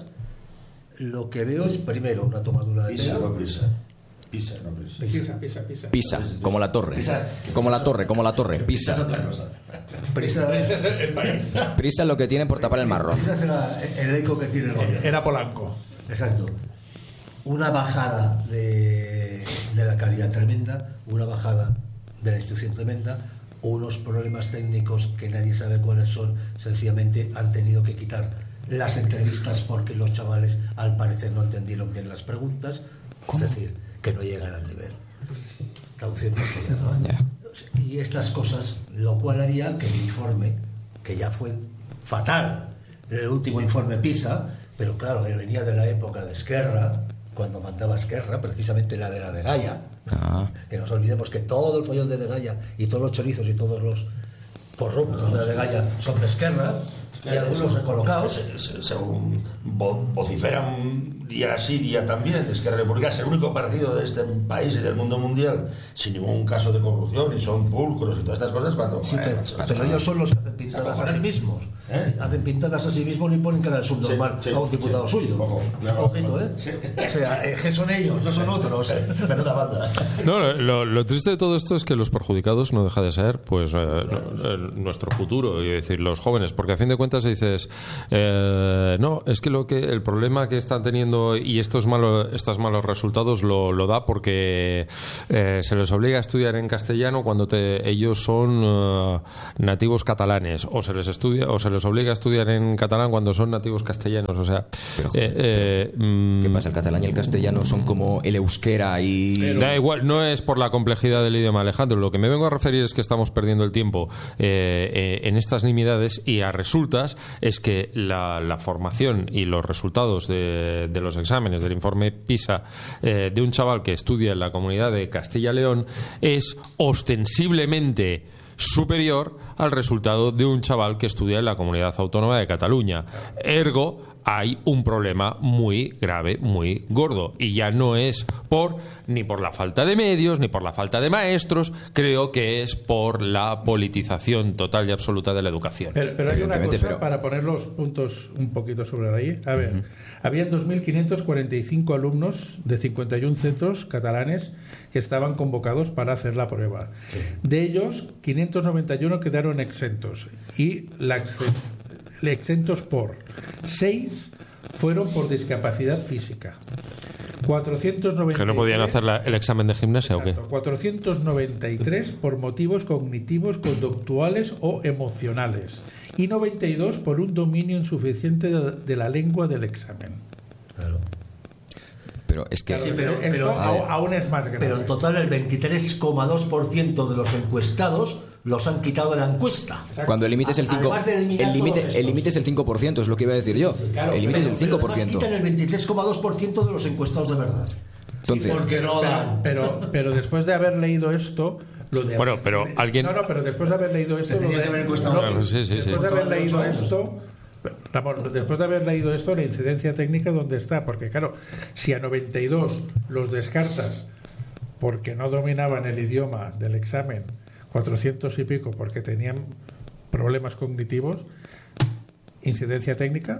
lo que veo es primero una tomadura de Pisa, no pelo. prisa. Pisa, no prisa. Pisa, pisa, pisa. Pisa, como la torre. Pisa. Como la torre, como la torre. Pisa es Pisa. otra cosa. Prisa, Ese es el, el país. Prisa es lo que tienen por tapar el marrón. Prisa será el eco que tiene el gobierno. Era Polanco. Exacto. Una bajada de, de la calidad tremenda, una bajada de la institución tremenda, unos problemas técnicos que nadie sabe cuáles son, sencillamente han tenido que quitar las entrevistas porque los chavales al parecer no entendieron bien las preguntas, es decir, que no llegan al nivel. Traducción castellano, ¿eh? Ya. Y estas cosas, lo cual haría que el informe, que ya fue fatal en el último informe PISA, pero claro, él venía de la época de Esquerra, cuando mandaba Esquerra, precisamente la de la de Gaia, Ah. que no nos olvidemos que todo el follón de de Gaia y todos los chorizos y todos los corruptos de la de Gaia son de Esquerra, y algunos recolocados. Es que se- se- según vo- vociferan día sí, día también, es que la República es el único partido de este país y del mundo mundial sin ningún caso de corrupción y son pulcros y todas estas cosas cuando... Sí, bueno, pero, macho, pero ellos son los que hacen pintadas a sí mismos. ¿Eh? Hacen pintadas a sí mismos y ponen cara de subnormal Sí, sí, a un diputado sí. suyo. Ojo, claro, Ojito, ojo. ¿eh? Sí. O sea, es que son ellos, no son otros. menuda banda. No, lo, lo triste de todo esto es que los perjudicados no deja de ser pues eh, no, el- nuestro futuro, y decir, los jóvenes, porque a fin de cuentas dices eh, no, es que lo que el problema que están teniendo y estos malos estos malos resultados lo, lo da porque eh, se les obliga a estudiar en castellano cuando te- ellos son eh, nativos catalanes, o se les estudia o se les obliga a estudiar en catalán cuando son nativos castellanos, o sea, Pero, joder, eh, eh, mm, ¿Qué pasa? El catalán y el castellano son como el euskera y... Da igual, no es por la complejidad del idioma, Alejandro. Lo que me vengo a referir es que estamos perdiendo el tiempo eh, eh, en estas nimiedades, y a resultas es que la, la formación y los resultados de, de los exámenes del informe PISA eh, de un chaval que estudia en la comunidad de Castilla-León es ostensiblemente superior al resultado de un chaval que estudia en la comunidad autónoma de Cataluña. Ergo, hay un problema muy grave, muy gordo, y ya no es por ni por la falta de medios ni por la falta de maestros, creo que es por la politización total y absoluta de la educación. Pero, pero hay una Evidentemente, cosa pero- para poner los puntos un poquito sobre la I. A ver, habían dos mil quinientos cuarenta y cinco alumnos de cincuenta y uno centros catalanes que estaban convocados para hacer la prueba. De ellos, quinientos noventa y uno quedaron exentos, y la exen- exentos por seis fueron por discapacidad física. cuatrocientos noventa y tres ¿Que no podían hacer la- el examen de gimnasia o qué? Exacto, cuatrocientos noventa y tres por motivos cognitivos, conductuales o emocionales, y noventa y dos por un dominio insuficiente de, de la lengua del examen. Claro. Pero es que... Claro, pero- esto pero- au- aún es más grave. Pero en total el veintitrés coma dos por ciento de los encuestados los han quitado de la encuesta. Cuando el límite es el cinco, Además de eliminar el límite todos el estos. límite es el cinco por ciento, es lo que iba a decir yo. claro, el límite es el Pero cinco por además ciento. quitan el veintitrés coma dos por ciento de los encuestados de verdad. Entonces, Porque no dan. Pero, pero, pero después de haber leído esto, lo de Bueno, pero alguien- No, no, pero después de haber leído esto, Se tenía lo de- que haber encuestado. no, Claro, sí, sí, después sí. de haber Todos leído los años. esto, Ramón, después de haber leído esto, la incidencia técnica, ¿dónde está? Porque claro, si a noventa y dos los descartas porque no dominaban el idioma del examen, cuatrocientos y pico porque tenían problemas cognitivos, incidencia técnica.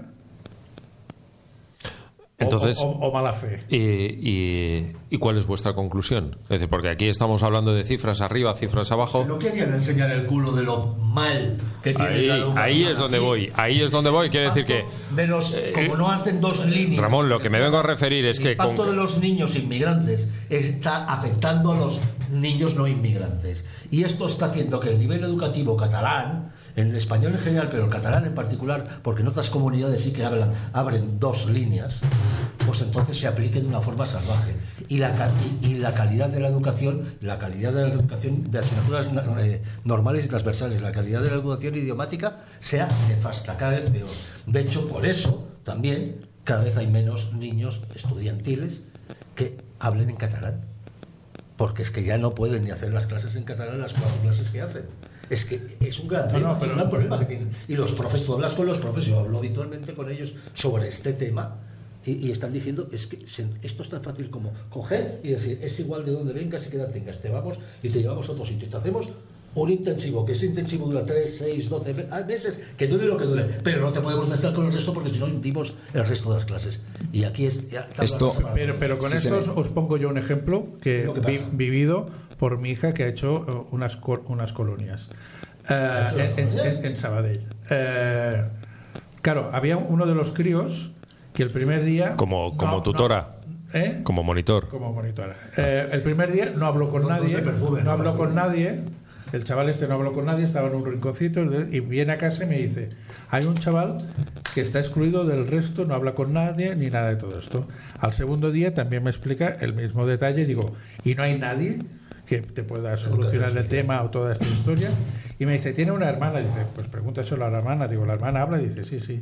O- Entonces- o, o- o mala fe. ¿Y, y, y cuál es vuestra conclusión? Es decir, porque aquí estamos hablando de cifras arriba, cifras abajo. No querían enseñar el culo de lo mal que tiene Ahí, la educación ahí es donde aquí. voy, ahí es donde voy. Quiere decir que, De los, como no hacen dos líneas. Ramón, lo que me vengo a referir es el que impacto con- de los niños inmigrantes está afectando a los niños no inmigrantes. Y esto está haciendo que el nivel educativo catalán en el español en general, pero el catalán en particular, porque en otras comunidades sí que hablan, abren dos líneas, pues entonces se aplique de una forma salvaje. Y la, y, y la calidad de la educación, la calidad de la educación de asignaturas eh, normales y transversales, la calidad de la educación idiomática sea nefasta, cada vez peor. De hecho, por eso también cada vez hay menos niños estudiantiles que hablen en catalán. Porque es que ya no pueden ni hacer las clases en catalán, las cuatro clases que hacen. Es que es un gran, no, tema, no, pero, es un gran problema que tienen. Y los profes, tú hablas con los profes, yo hablo habitualmente con ellos sobre este tema y, y están diciendo, es que se, esto es tan fácil como coger y decir, es igual de donde vengas y qué edad tengas, te vamos y te llevamos a otro sitio. Te hacemos un intensivo, que ese intensivo dura tres, seis, doce meses, que dure lo que dure, pero no te podemos mezclar con el resto porque si no hundimos el resto de las clases. Y aquí es... Ya, esto, pero, pero con sí, esto os, os pongo yo un ejemplo que he vi, vivido por mi hija que ha hecho unas, unas colonias uh, en, en, en, en Sabadell. Uh, claro, había uno de los críos que el primer día... Como, como no, tutora. No, ¿eh? Como monitor. Como monitora. Eh, el primer día no habló con nadie, no habló con nadie. El chaval este no habló con nadie, estaba en un rinconcito y viene a casa y me dice, hay un chaval que está excluido del resto, no habla con nadie ni nada de todo esto. Al segundo día también me explica el mismo detalle y digo, ¿y no hay nadie que te pueda solucionar el tema o toda esta historia? Y me dice, ¿tiene una hermana? Dice, pues pregúntaselo a la hermana. Digo, ¿la hermana habla? Dice, sí, sí.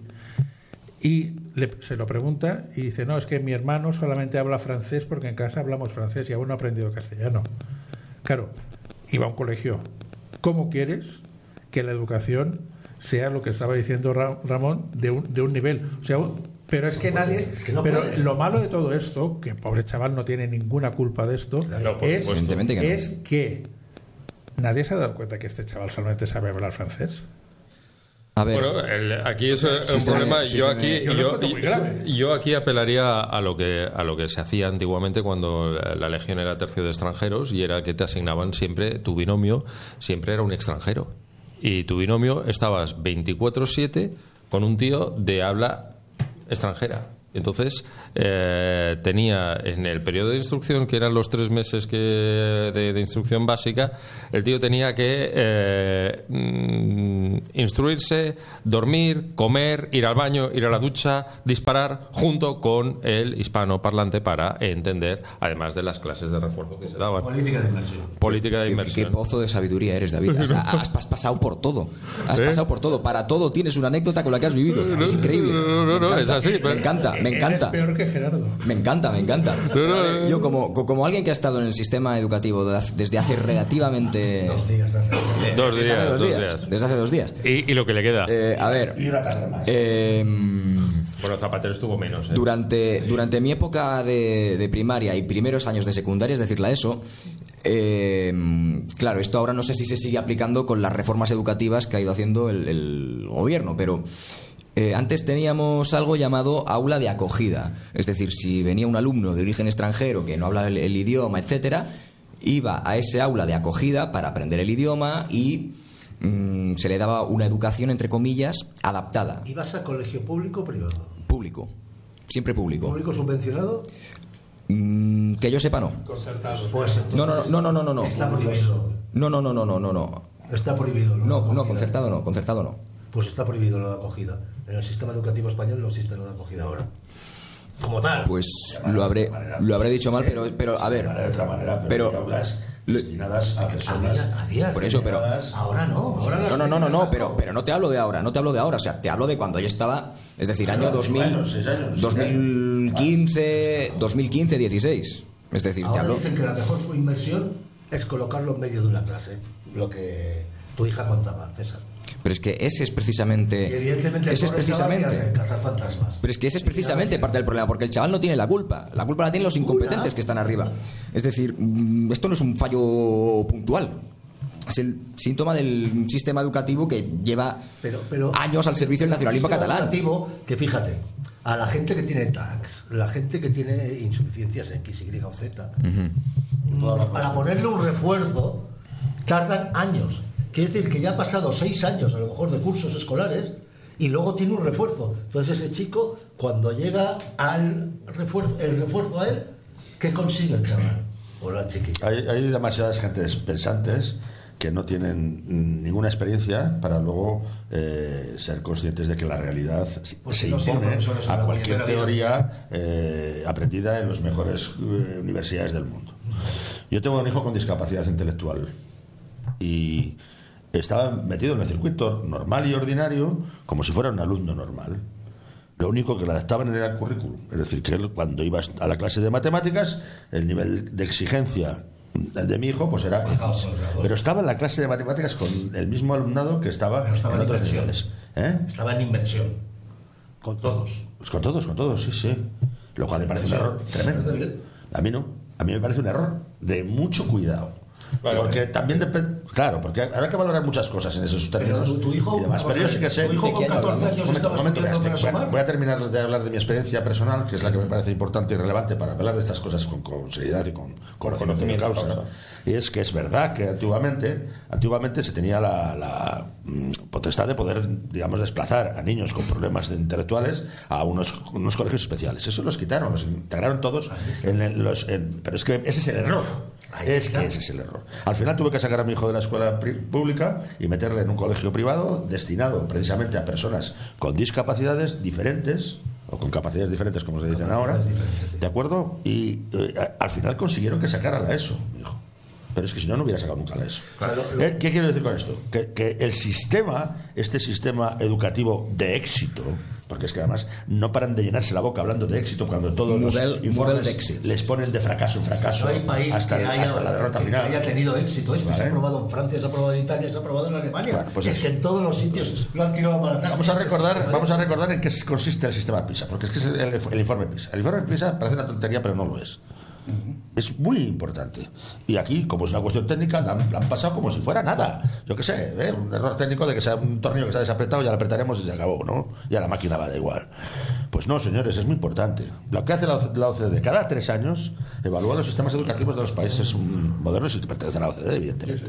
Y le, se lo pregunta y dice, no, es que mi hermano solamente habla francés porque en casa hablamos francés y aún no ha aprendido castellano. Claro, iba a un colegio. ¿Cómo quieres que la educación sea lo que estaba diciendo Ramón de un, de un nivel? O sea, pero es que no nadie. puedes, es que no pero puedes. Lo malo de todo esto, que pobre chaval no tiene ninguna culpa de esto, Claro, por es, supuesto. que no. es que nadie se ha dado cuenta que este chaval solamente sabe hablar francés. A ver, Bueno, el- aquí es eh, Sí, un se problema. me- sí, yo se me- aquí, yo lo yo, encuentro muy grave. yo aquí apelaría a lo que a lo que se hacía antiguamente cuando la, la legión era tercio de extranjeros y era que te asignaban siempre tu binomio, siempre era un extranjero y tu binomio estabas veinticuatro siete con un tío de habla extranjera. Entonces eh, tenía en el periodo de instrucción, que eran los tres meses que de, de instrucción básica, el tío tenía que eh, mm, instruirse, dormir, comer, ir al baño, ir a la ducha, disparar, junto con el hispanoparlante para entender, además de las clases de refuerzo que se daban. Política de inversión. Política de qué, qué inmersión. pozo de sabiduría eres, David. Has, has- has pasado por todo. Has ¿Eh? pasado por todo. Para todo tienes una anécdota con la que has vivido. Es increíble. No, no, no, Me es encanta, así, pero- Me encanta, me encanta. Eres peor que Gerardo. Me encanta, me encanta. No, no, A ver, no. yo como, co- como alguien que ha estado en el sistema educativo de hace- desde hace relativamente... Dos días de hacer. Dos desde días, hace dos días. Desde hace dos días. Y, y lo que le queda. Eh, a ver... Y una tarde más. eh, Bueno, Zapatero estuvo menos. ¿eh? Durante, durante mi época de, de primaria y primeros años de secundaria, es decir, la ESO, eh, claro, esto ahora no sé si se sigue aplicando con las reformas educativas que ha ido haciendo el, el gobierno, pero eh, antes teníamos algo llamado aula de acogida. Es decir, si venía un alumno de origen extranjero que no habla el, el idioma, etcétera, iba a ese aula de acogida para aprender el idioma y mm, se le daba una educación, entre comillas, adaptada. ¿Ibas a colegio público o privado? Público. Siempre público. ¿Público subvencionado? Mm, que yo sepa, no. Concertado. Pues entonces No, no, no, no, no, no, no. Está prohibido. No, no, no, no, no, no, no. Está prohibido. lo de No, no, acogida. concertado no, concertado no. Pues está prohibido lo de acogida. En el sistema educativo español no existe lo de acogida ahora. Como tal. Pues lo habré, lo habré dicho mal, pero, pero a ver. De otra manera, pero, pero- hay aulas lo- destinadas a personas. había, había. Por eso, pero- Ahora no. Ahora las No, no, no, no, no, técnicas pero, pero no te hablo de ahora, no te hablo de ahora, o sea, te hablo de cuando yo estaba, es decir, año Claro, dos mil, años, seis años, dos mil quince, dos mil quince, dieciséis. Es decir, te Ahora hablo. dicen que la mejor inversión es colocarlo en medio de una clase. Lo que tu hija contaba, César. Pero es que ese es Y precisamente. evidentemente el Ese es pobre chaval que precisamente. hace cazar fantasmas. Pero es que ese es precisamente parte del problema, porque el chaval no tiene la culpa. La culpa la tienen los incompetentes que están arriba. Es decir, mm, esto no es un fallo puntual. Es el síntoma del sistema educativo que lleva Pero, pero, años al servicio del nacionalismo un sistema catalán. educativo que, fíjate, a la gente que tiene T A Cs, la gente que tiene insuficiencias en X, Y o Z, mm, para ponerle un refuerzo tardan años. Quiere decir que ya ha pasado seis años, a lo mejor, de cursos escolares y luego tiene un refuerzo. Entonces ese chico, cuando llega al refuerzo, el refuerzo a él, ¿qué consigue el chaval? O la chiquilla. Hay, hay demasiadas gentes pensantes que no tienen ninguna experiencia para luego eh, ser conscientes de que la realidad Pues se no sirven impone profesores en a la cualquier puñetera teoría eh, aprendida en las mejores eh, universidades del mundo. Yo tengo un hijo con discapacidad intelectual y estaba metido en el circuito normal y ordinario como si fuera un alumno normal. Lo único que le adaptaban era el currículum. Es decir, que él, cuando iba a la clase de matemáticas, el nivel de exigencia de mi hijo pues era X. Pero estaba en la clase de matemáticas con el mismo alumnado que estaba, estaba en en otros inmersión. niveles. ¿Eh? Estaba en inmersión. Con todos. Pues con todos, con todos, sí, sí. Lo cual me parece un error tremendo. A mí no. A mí me parece un error de mucho cuidado. Claro, porque también depende. Claro, porque habrá que valorar muchas cosas en esos términos. Pero tu, tu hijo, y demás. Pero yo sí que sé. Tu hijo con catorce años momento, estaba momento, estudiando para voy, a, asomar. voy a terminar de hablar de mi experiencia personal, que es la que me parece importante y relevante para hablar de estas cosas con, con seriedad y con, con conocimiento de causa. causa. Y es que es verdad que antiguamente, antiguamente se tenía la, la mm, potestad de poder, digamos, desplazar a niños con problemas intelectuales a unos, unos colegios especiales. Eso los quitaron, los integraron todos en, en los. En, pero es que ese es el error. Es que ese es el error. Al final tuve que sacar a mi hijo de la escuela pública y meterle en un colegio privado destinado precisamente a personas con discapacidades diferentes o con capacidades diferentes, como se dicen ahora, ¿de acuerdo? Y eh, al final consiguieron que sacara la ESO, mi hijo. Pero es que si no, no hubiera sacado nunca la ESO. ¿Eh? ¿Qué quiero decir con esto? Que, que el sistema, este sistema educativo de éxito, porque es que además no paran de llenarse la boca hablando de éxito cuando todos Model, los informes de éxito. les ponen de fracaso en fracaso No hay país hasta, que, haya, hasta la derrota que final. haya tenido éxito. Esto Vale. se ha probado en Francia, se ha probado en Italia, se ha probado en Alemania. Bueno, pues es eso. que en todos los sitios lo han tirado para atrás. Vamos a Este recordar, sistema vamos a de- recordar en qué consiste el sistema PISA, porque es que es el, el informe PISA. El informe PISA parece una tontería, pero no lo es. Es muy importante. Y aquí, como es una cuestión técnica, la han, la han pasado como si fuera nada. Yo qué sé, ¿eh? Un error técnico de que sea un tornillo que se ha desapretado, ya lo apretaremos y se acabó, ¿no? Ya la máquina va da igual. Pues no, señores, es muy importante. Lo que hace la, la O C D E, cada tres años evalúa los sistemas educativos de los países mm, modernos y que pertenecen a la O C D E, evidentemente.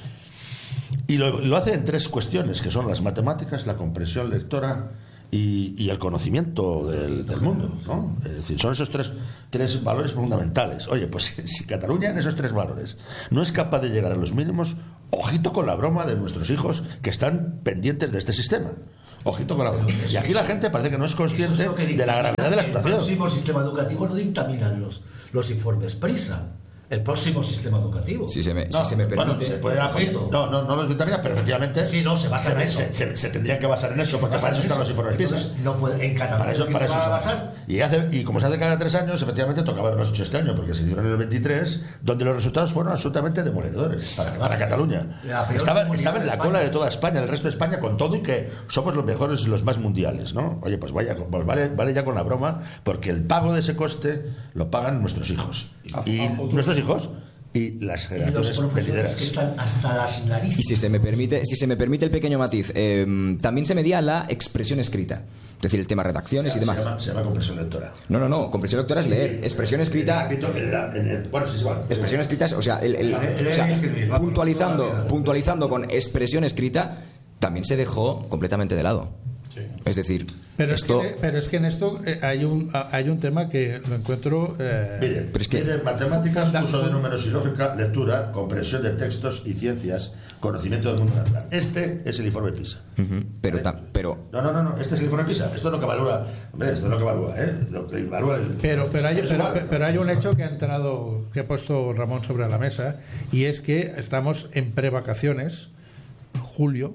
Y lo, lo hace en tres cuestiones, que son las matemáticas, la comprensión lectora y, y el conocimiento del, del mundo, ¿no? Es decir, son esos tres, tres valores fundamentales. Oye, pues si Cataluña en esos tres valores no es capaz de llegar a los mínimos, ojito con la broma de nuestros hijos que están pendientes de este sistema. Ojito con la broma. Y aquí la gente parece que no es consciente Eso es lo que de la gravedad de la El situación. próximo sistema educativo no dictaminan los, los informes PRISA. El próximo sistema educativo. Si se me, No, si se me permite. bueno, se puede Ojito. no, no, no los vitaminas, pero efectivamente Sí, no, se basa en eso. se, se, se tendrían que basar en eso, porque para eso están los informes PISA. Entonces, no puede, en Cataluña Para eso, ¿qué para se eso va a son. basar? Y, hace, y como se hace cada tres años, efectivamente tocaba haberlos hecho este año, porque se hicieron en el veintitrés, donde los resultados fueron absolutamente demoledores para, para Cataluña. La peor Estaba, comunidad estaba en de la España. cola de toda España, el resto de España, con todo y que somos los mejores y los más mundiales, ¿no? Oye, pues vaya, pues vale, vale ya con la broma, porque el pago de ese coste lo pagan nuestros hijos. A- Y a futuro. nuestros hijos y las Y los generaciones profesores venideras. que están hasta las narices. Y si se me permite, si se me permite el pequeño matiz, eh, también se medía la expresión escrita. Es decir, el tema redacciones y Se demás. llama, se llama compresión lectora. No, no, no. Compresión lectora es leer. Expresión escrita. En el ámbito- en el- en el- bueno, sí, es igual. Expresión escrita es, o sea, el- el- Leer o sea, y escribir, vamos, puntualizando, toda la vida. puntualizando con expresión escrita, también se dejó completamente de lado. Es decir, Pero, esto. es que, pero es que en esto eh, hay un hay un tema que lo encuentro eh, Mire, Pero es que- dice matemáticas, Funda- uso de números y lógica, lectura, comprensión de textos y ciencias, conocimiento del mundo natural. Este es el informe PISA. Ujú, pero, ¿Vale? ta- pero No, no, no, no, este es el informe PISA. Esto es lo que evalúa. Hombre, esto es lo que evalúa, ¿eh? Lo que evalúa el- Pero, pero, hay, es pero, igual. pero hay un hecho que ha entrado, que ha puesto Ramón sobre la mesa, y es que estamos en prevacaciones, julio,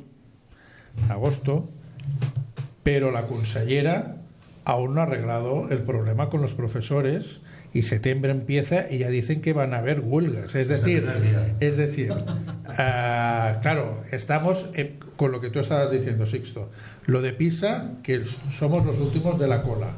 agosto, pero la consellera aún no ha arreglado el problema con los profesores y septiembre empieza y ya dicen que van a haber huelgas. Es decir, es decir, ah, claro, estamos en- con lo que tú estabas diciendo, Sixto, lo de PISA, que somos los últimos de la cola.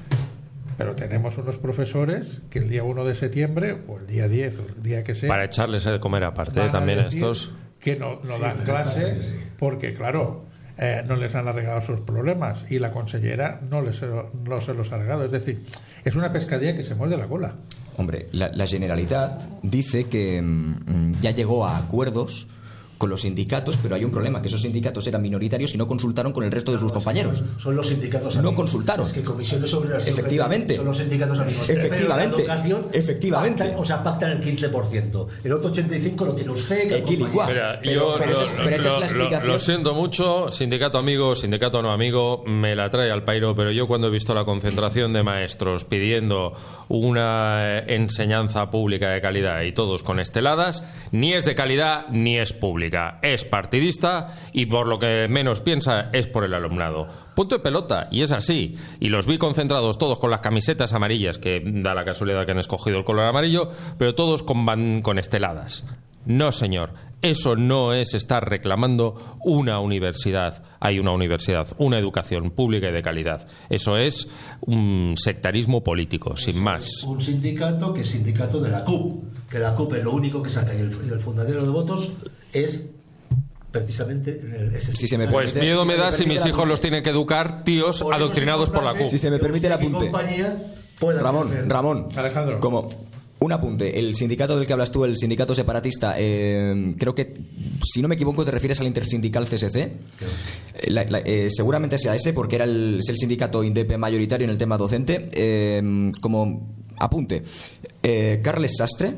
Pero tenemos unos profesores que el día uno de septiembre o el día diez o el día que sea Para echarles de comer aparte, van a también a decir estos. que no, no dan clase porque claro eh, no les han arreglado sus problemas y la consellera no les no se los ha arreglado. Es decir, es una pescadilla que se muerde la cola. hombre, la, la Generalitat dice que mm, ya llegó a acuerdos con los sindicatos, pero hay un problema, que esos sindicatos eran minoritarios y no consultaron con el resto de sus compañeros. Son, son los sindicatos no amigos. consultaron. Es que comisiones obreras efectivamente son los sindicatos amigos. efectivamente Pero la educación efectivamente pactan, o sea, pactan el quince por ciento. El otro ochenta y cinco por ciento lo tiene usted. Que Equilicua. Mira, pero, yo pero, lo, esa, pero esa lo, es la explicación. Lo, lo siento mucho, sindicato amigo, sindicato no amigo, me la trae al pairo, pero yo cuando he visto la concentración de maestros pidiendo una enseñanza pública de calidad y todos con esteladas, ni es de calidad ni es pública, es partidista y por lo que menos piensa es por el alumnado. Punto de pelota, y es así. Y los vi concentrados todos con las camisetas amarillas, que da la casualidad que han escogido el color amarillo, pero todos con, van, con esteladas. No, señor, eso no es estar reclamando una universidad. Hay una universidad, una educación pública y de calidad. Eso es un sectarismo político, sin eso más. Es un sindicato que es sindicato de la C U P, que la C U P es lo único que saca y el, y el fundadero de votos es precisamente ese si se me pues permite, miedo si me da me si mis hijos los tienen que educar tíos por adoctrinados por la C U P. Si se me permite el apunte. Ramón, hacer. Ramón, Alejandro. como un apunte, el sindicato del que hablas tú, el sindicato separatista, eh, creo que, si no me equivoco, te refieres al intersindical C S C. La, la, eh, seguramente sea ese, porque era el, es el sindicato indepe mayoritario en el tema docente. Eh, como apunte, eh, Carles Sastre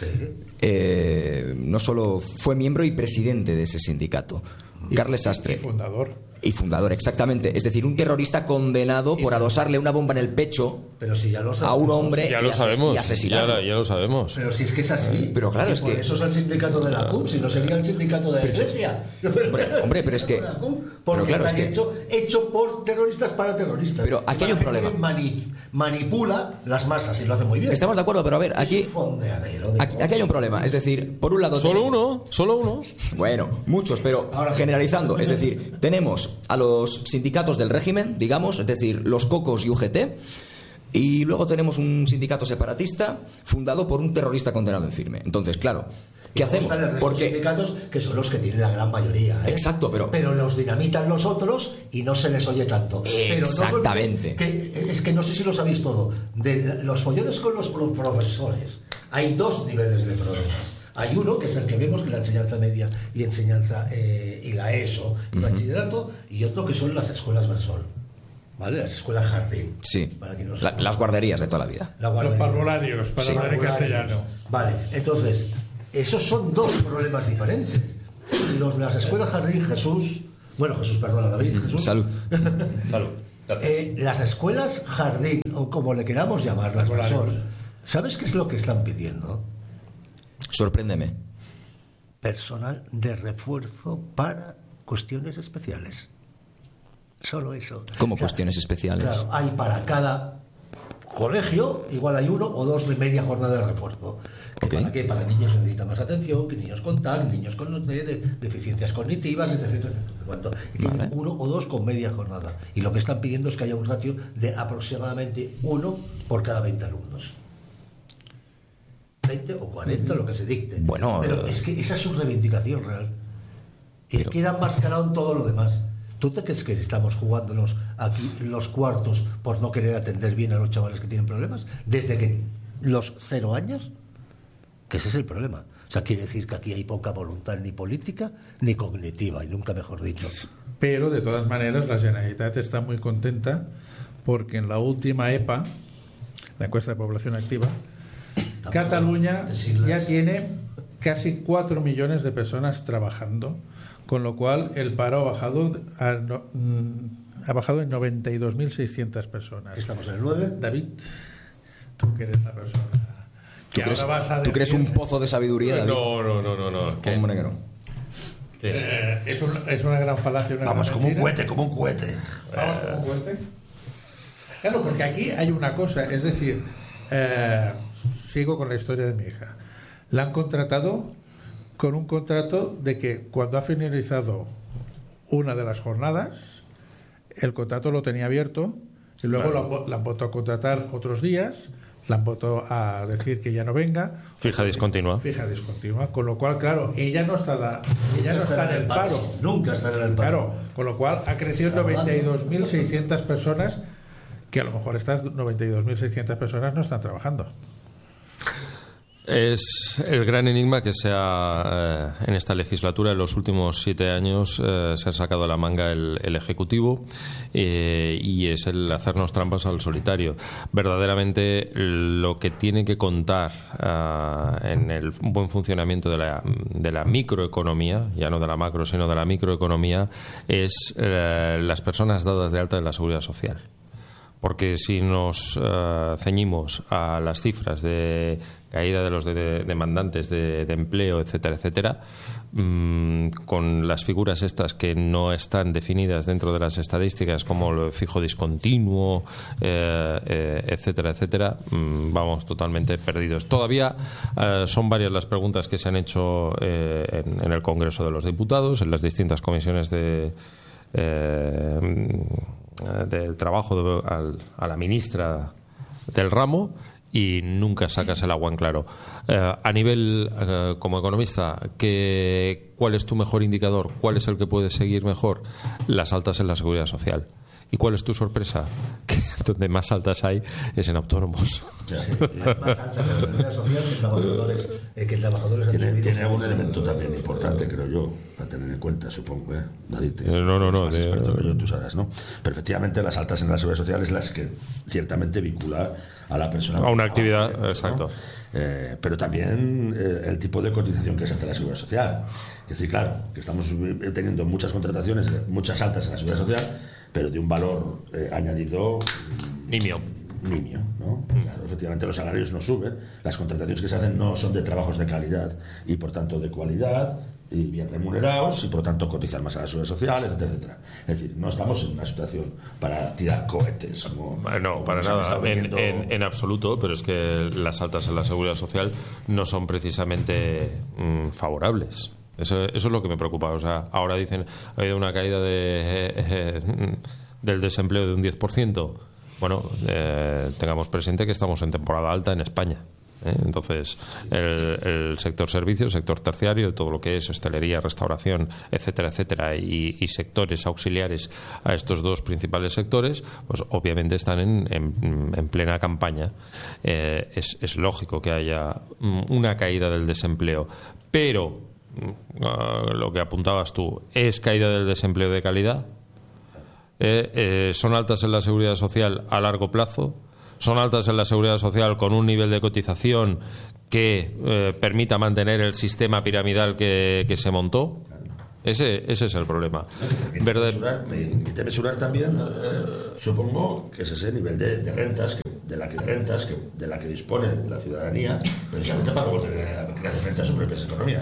eh, no solo fue miembro y presidente de ese sindicato. Y, Carles Sastre. Y fundador. Y fundador, exactamente. Es decir, un terrorista condenado por adosarle una bomba en el pecho pero si ya lo a un hombre Ya y lo ases- sabemos, y ya, asesinarlo. ya lo sabemos. Pero si es que es así. Pero claro, si es por que- eso es el sindicato de la C U P, si no sería el sindicato de la Iglesia. Hombre, hombre, pero es que- De la C U P, pero porque claro, está es que- hecho, hecho por terroristas para terroristas. Pero aquí hay un La gente problema. mani- manipula las masas y lo hace muy bien. Estamos de acuerdo, pero a ver, Es aquí, un fondeadero de aquí, aquí hay un problema. Es decir, por un lado... Solo tenemos- uno, solo uno. Bueno, muchos, pero Ahora- generalizando. Es decir, tenemos a los sindicatos del régimen, digamos, es decir, los Cocos y U G T, y luego tenemos un sindicato separatista fundado por un terrorista condenado en firme. Entonces, claro, ¿qué Luego hacemos? están el resto de Porque... sindicatos que son los que tienen la gran mayoría. ¿eh? Exacto, pero- Pero los dinamitan los otros y no se les oye tanto. Pero no Exactamente. olvides que, es que no sé si lo sabéis todo. De los follones con los pro- profesores, hay dos niveles de problemas. Hay uno que es el que vemos, que la enseñanza media y enseñanza eh, y la ESO, y bachillerato, y otro que son las escuelas Versol. ¿Vale? Las escuelas jardín. Sí, Para quien no la- sepa. las guarderías de toda la vida. La Los guardería. parvularios, para Sí. hablar en castellano. Vale, entonces, esos son dos problemas diferentes. Los de las escuelas Jardín, Jesús, bueno, Jesús, perdona, David, Jesús. Salud. Salud. Eh, las escuelas Jardín, o como le queramos llamarlas, Parvularios. son, ¿sabes qué es lo que están pidiendo? Sorpréndeme. Personal de refuerzo para cuestiones especiales. Solo eso. Como O sea, cuestiones especiales. Claro, hay para cada colegio, igual hay uno o dos de media jornada de refuerzo. ¿Que Ok. ¿Para qué? Para niños que necesitan más atención, que niños con T A C, niños con no sé, de, deficiencias cognitivas, etcétera, etcétera, etcétera. Cuánto. Y tienen Vale. uno o dos con media jornada. Y lo que están pidiendo es que haya un ratio de aproximadamente uno por cada veinte alumnos. veinte o cuarenta, lo que se dicte. Bueno, Pero eh, es que esa es su reivindicación real. Y Pero- queda enmascarado en todo lo demás. ¿Tú te crees que estamos jugándonos aquí los cuartos por no querer atender bien a los chavales que tienen problemas? Desde que los cero años, que ese es el problema. O sea, quiere decir que aquí hay poca voluntad ni política ni cognitiva, y nunca mejor dicho. Pero, de todas maneras, la Generalitat está muy contenta porque en la última E P A, la encuesta de población activa, Cataluña En siglas. ya tiene casi cuatro millones de personas trabajando, con lo cual el paro ha bajado, a no- mm, ha bajado en noventa y dos mil seiscientas personas. Estamos en el nueve. David, tú que eres la persona ¿Tú que crees, ahora vas a tú crees un decir- pozo de sabiduría, David? No, no, no, no, no. ¿Qué? Como negro. Eh, es, un- es una gran falacia. Una Vamos, gran como un mentira. cohete, como un cohete. Vamos como un cohete. Claro, porque aquí hay una cosa, es decir, eh, sigo con la historia de mi hija. La han contratado con un contrato de que cuando ha finalizado una de las jornadas, el contrato lo tenía abierto y luego Claro. la, han vu- la han vuelto a contratar otros días, la han vuelto a decir que ya no venga. Fija discontinua. Fija discontinua, con lo cual, claro, ella no está, da- ella no Nunca está en el paro. Nunca estará en el paro. Claro, con lo cual ha crecido en noventa y dos mil seiscientas personas, que a lo mejor estas noventa y dos mil seiscientas personas no están trabajando. Es el gran enigma que se ha, eh, en esta legislatura, en los últimos siete años, eh, se ha sacado a la manga el, el Ejecutivo eh, y es el hacernos trampas al solitario. Verdaderamente lo que tiene que contar eh, en el buen funcionamiento de la, de la microeconomía, ya no de la macro, sino de la microeconomía, es eh, las personas dadas de alta en la Seguridad Social. Porque si nos uh, ceñimos a las cifras de caída de los de, de demandantes de, de empleo, etcétera, etcétera, mmm, con las figuras estas que no están definidas dentro de las estadísticas, como el fijo discontinuo, eh, eh, etcétera, etcétera, mmm, vamos totalmente perdidos. Todavía uh, son varias las preguntas que se han hecho eh, en, en el Congreso de los Diputados, en las distintas comisiones de... Eh, del trabajo de, al, a la ministra del ramo, y nunca sacas el agua en claro. Eh, a nivel, eh, como economista, ¿qué, ¿cuál es tu mejor indicador? ¿Cuál es el que puedes seguir mejor? Las altas en la Seguridad Social. ¿Y cuál es tu sorpresa? Que donde más altas hay es en autónomos. Sí, las más altas en la Seguridad Social que trabajadores, eh, que trabajadores tiene, tiene algún elemento también importante, creo yo, a tener en cuenta, supongo, ¿eh? David, eh, no, no, no. Más de, experto que yo, tú sabrás, ¿no? Pero efectivamente las altas en la Seguridad Social es las que ciertamente vincula a la persona a una actividad, ¿no? exacto. Eh, pero también eh, el tipo de cotización que se hace en la Seguridad Social. Es decir, claro, que estamos teniendo muchas contrataciones, muchas altas en la Seguridad Social, pero de un valor eh, añadido nimio. nimio, ¿no? Claro, efectivamente los salarios no suben, las contrataciones que se hacen no son de trabajos de calidad y por tanto de cualidad y bien remunerados y por tanto cotizar más a la Seguridad Social, etcétera, etcétera. Es decir, no estamos en una situación para tirar cohetes. Como, no, como para nada, en, en, en absoluto, pero es que las altas en la Seguridad Social no son precisamente mmm, favorables. Eso, eso es lo que me preocupa. O sea, ahora dicen ha habido una caída de, eh, eh, del desempleo de un diez por ciento. Bueno, eh, tengamos presente que estamos en temporada alta en España. ¿eh? Entonces, el, el sector servicios, sector terciario, todo lo que es hostelería, restauración, etcétera, etcétera, y, y sectores auxiliares a estos dos principales sectores, pues obviamente están en, en, en plena campaña. Eh, es, es lógico que haya una caída del desempleo, pero Uh, lo que apuntabas tú, ¿es caída del desempleo de calidad? Eh, eh, ¿Son altas en la Seguridad Social a largo plazo? ¿Son altas en la Seguridad Social con un nivel de cotización que eh, permita mantener el sistema piramidal que, que se montó? Ese, ese es el problema. Permite mesurar también, eh, supongo, que es ese nivel de, de rentas, que, de la que rentas que, de la que dispone la ciudadanía, precisamente para luego tener que hacer frente a sus propias economías.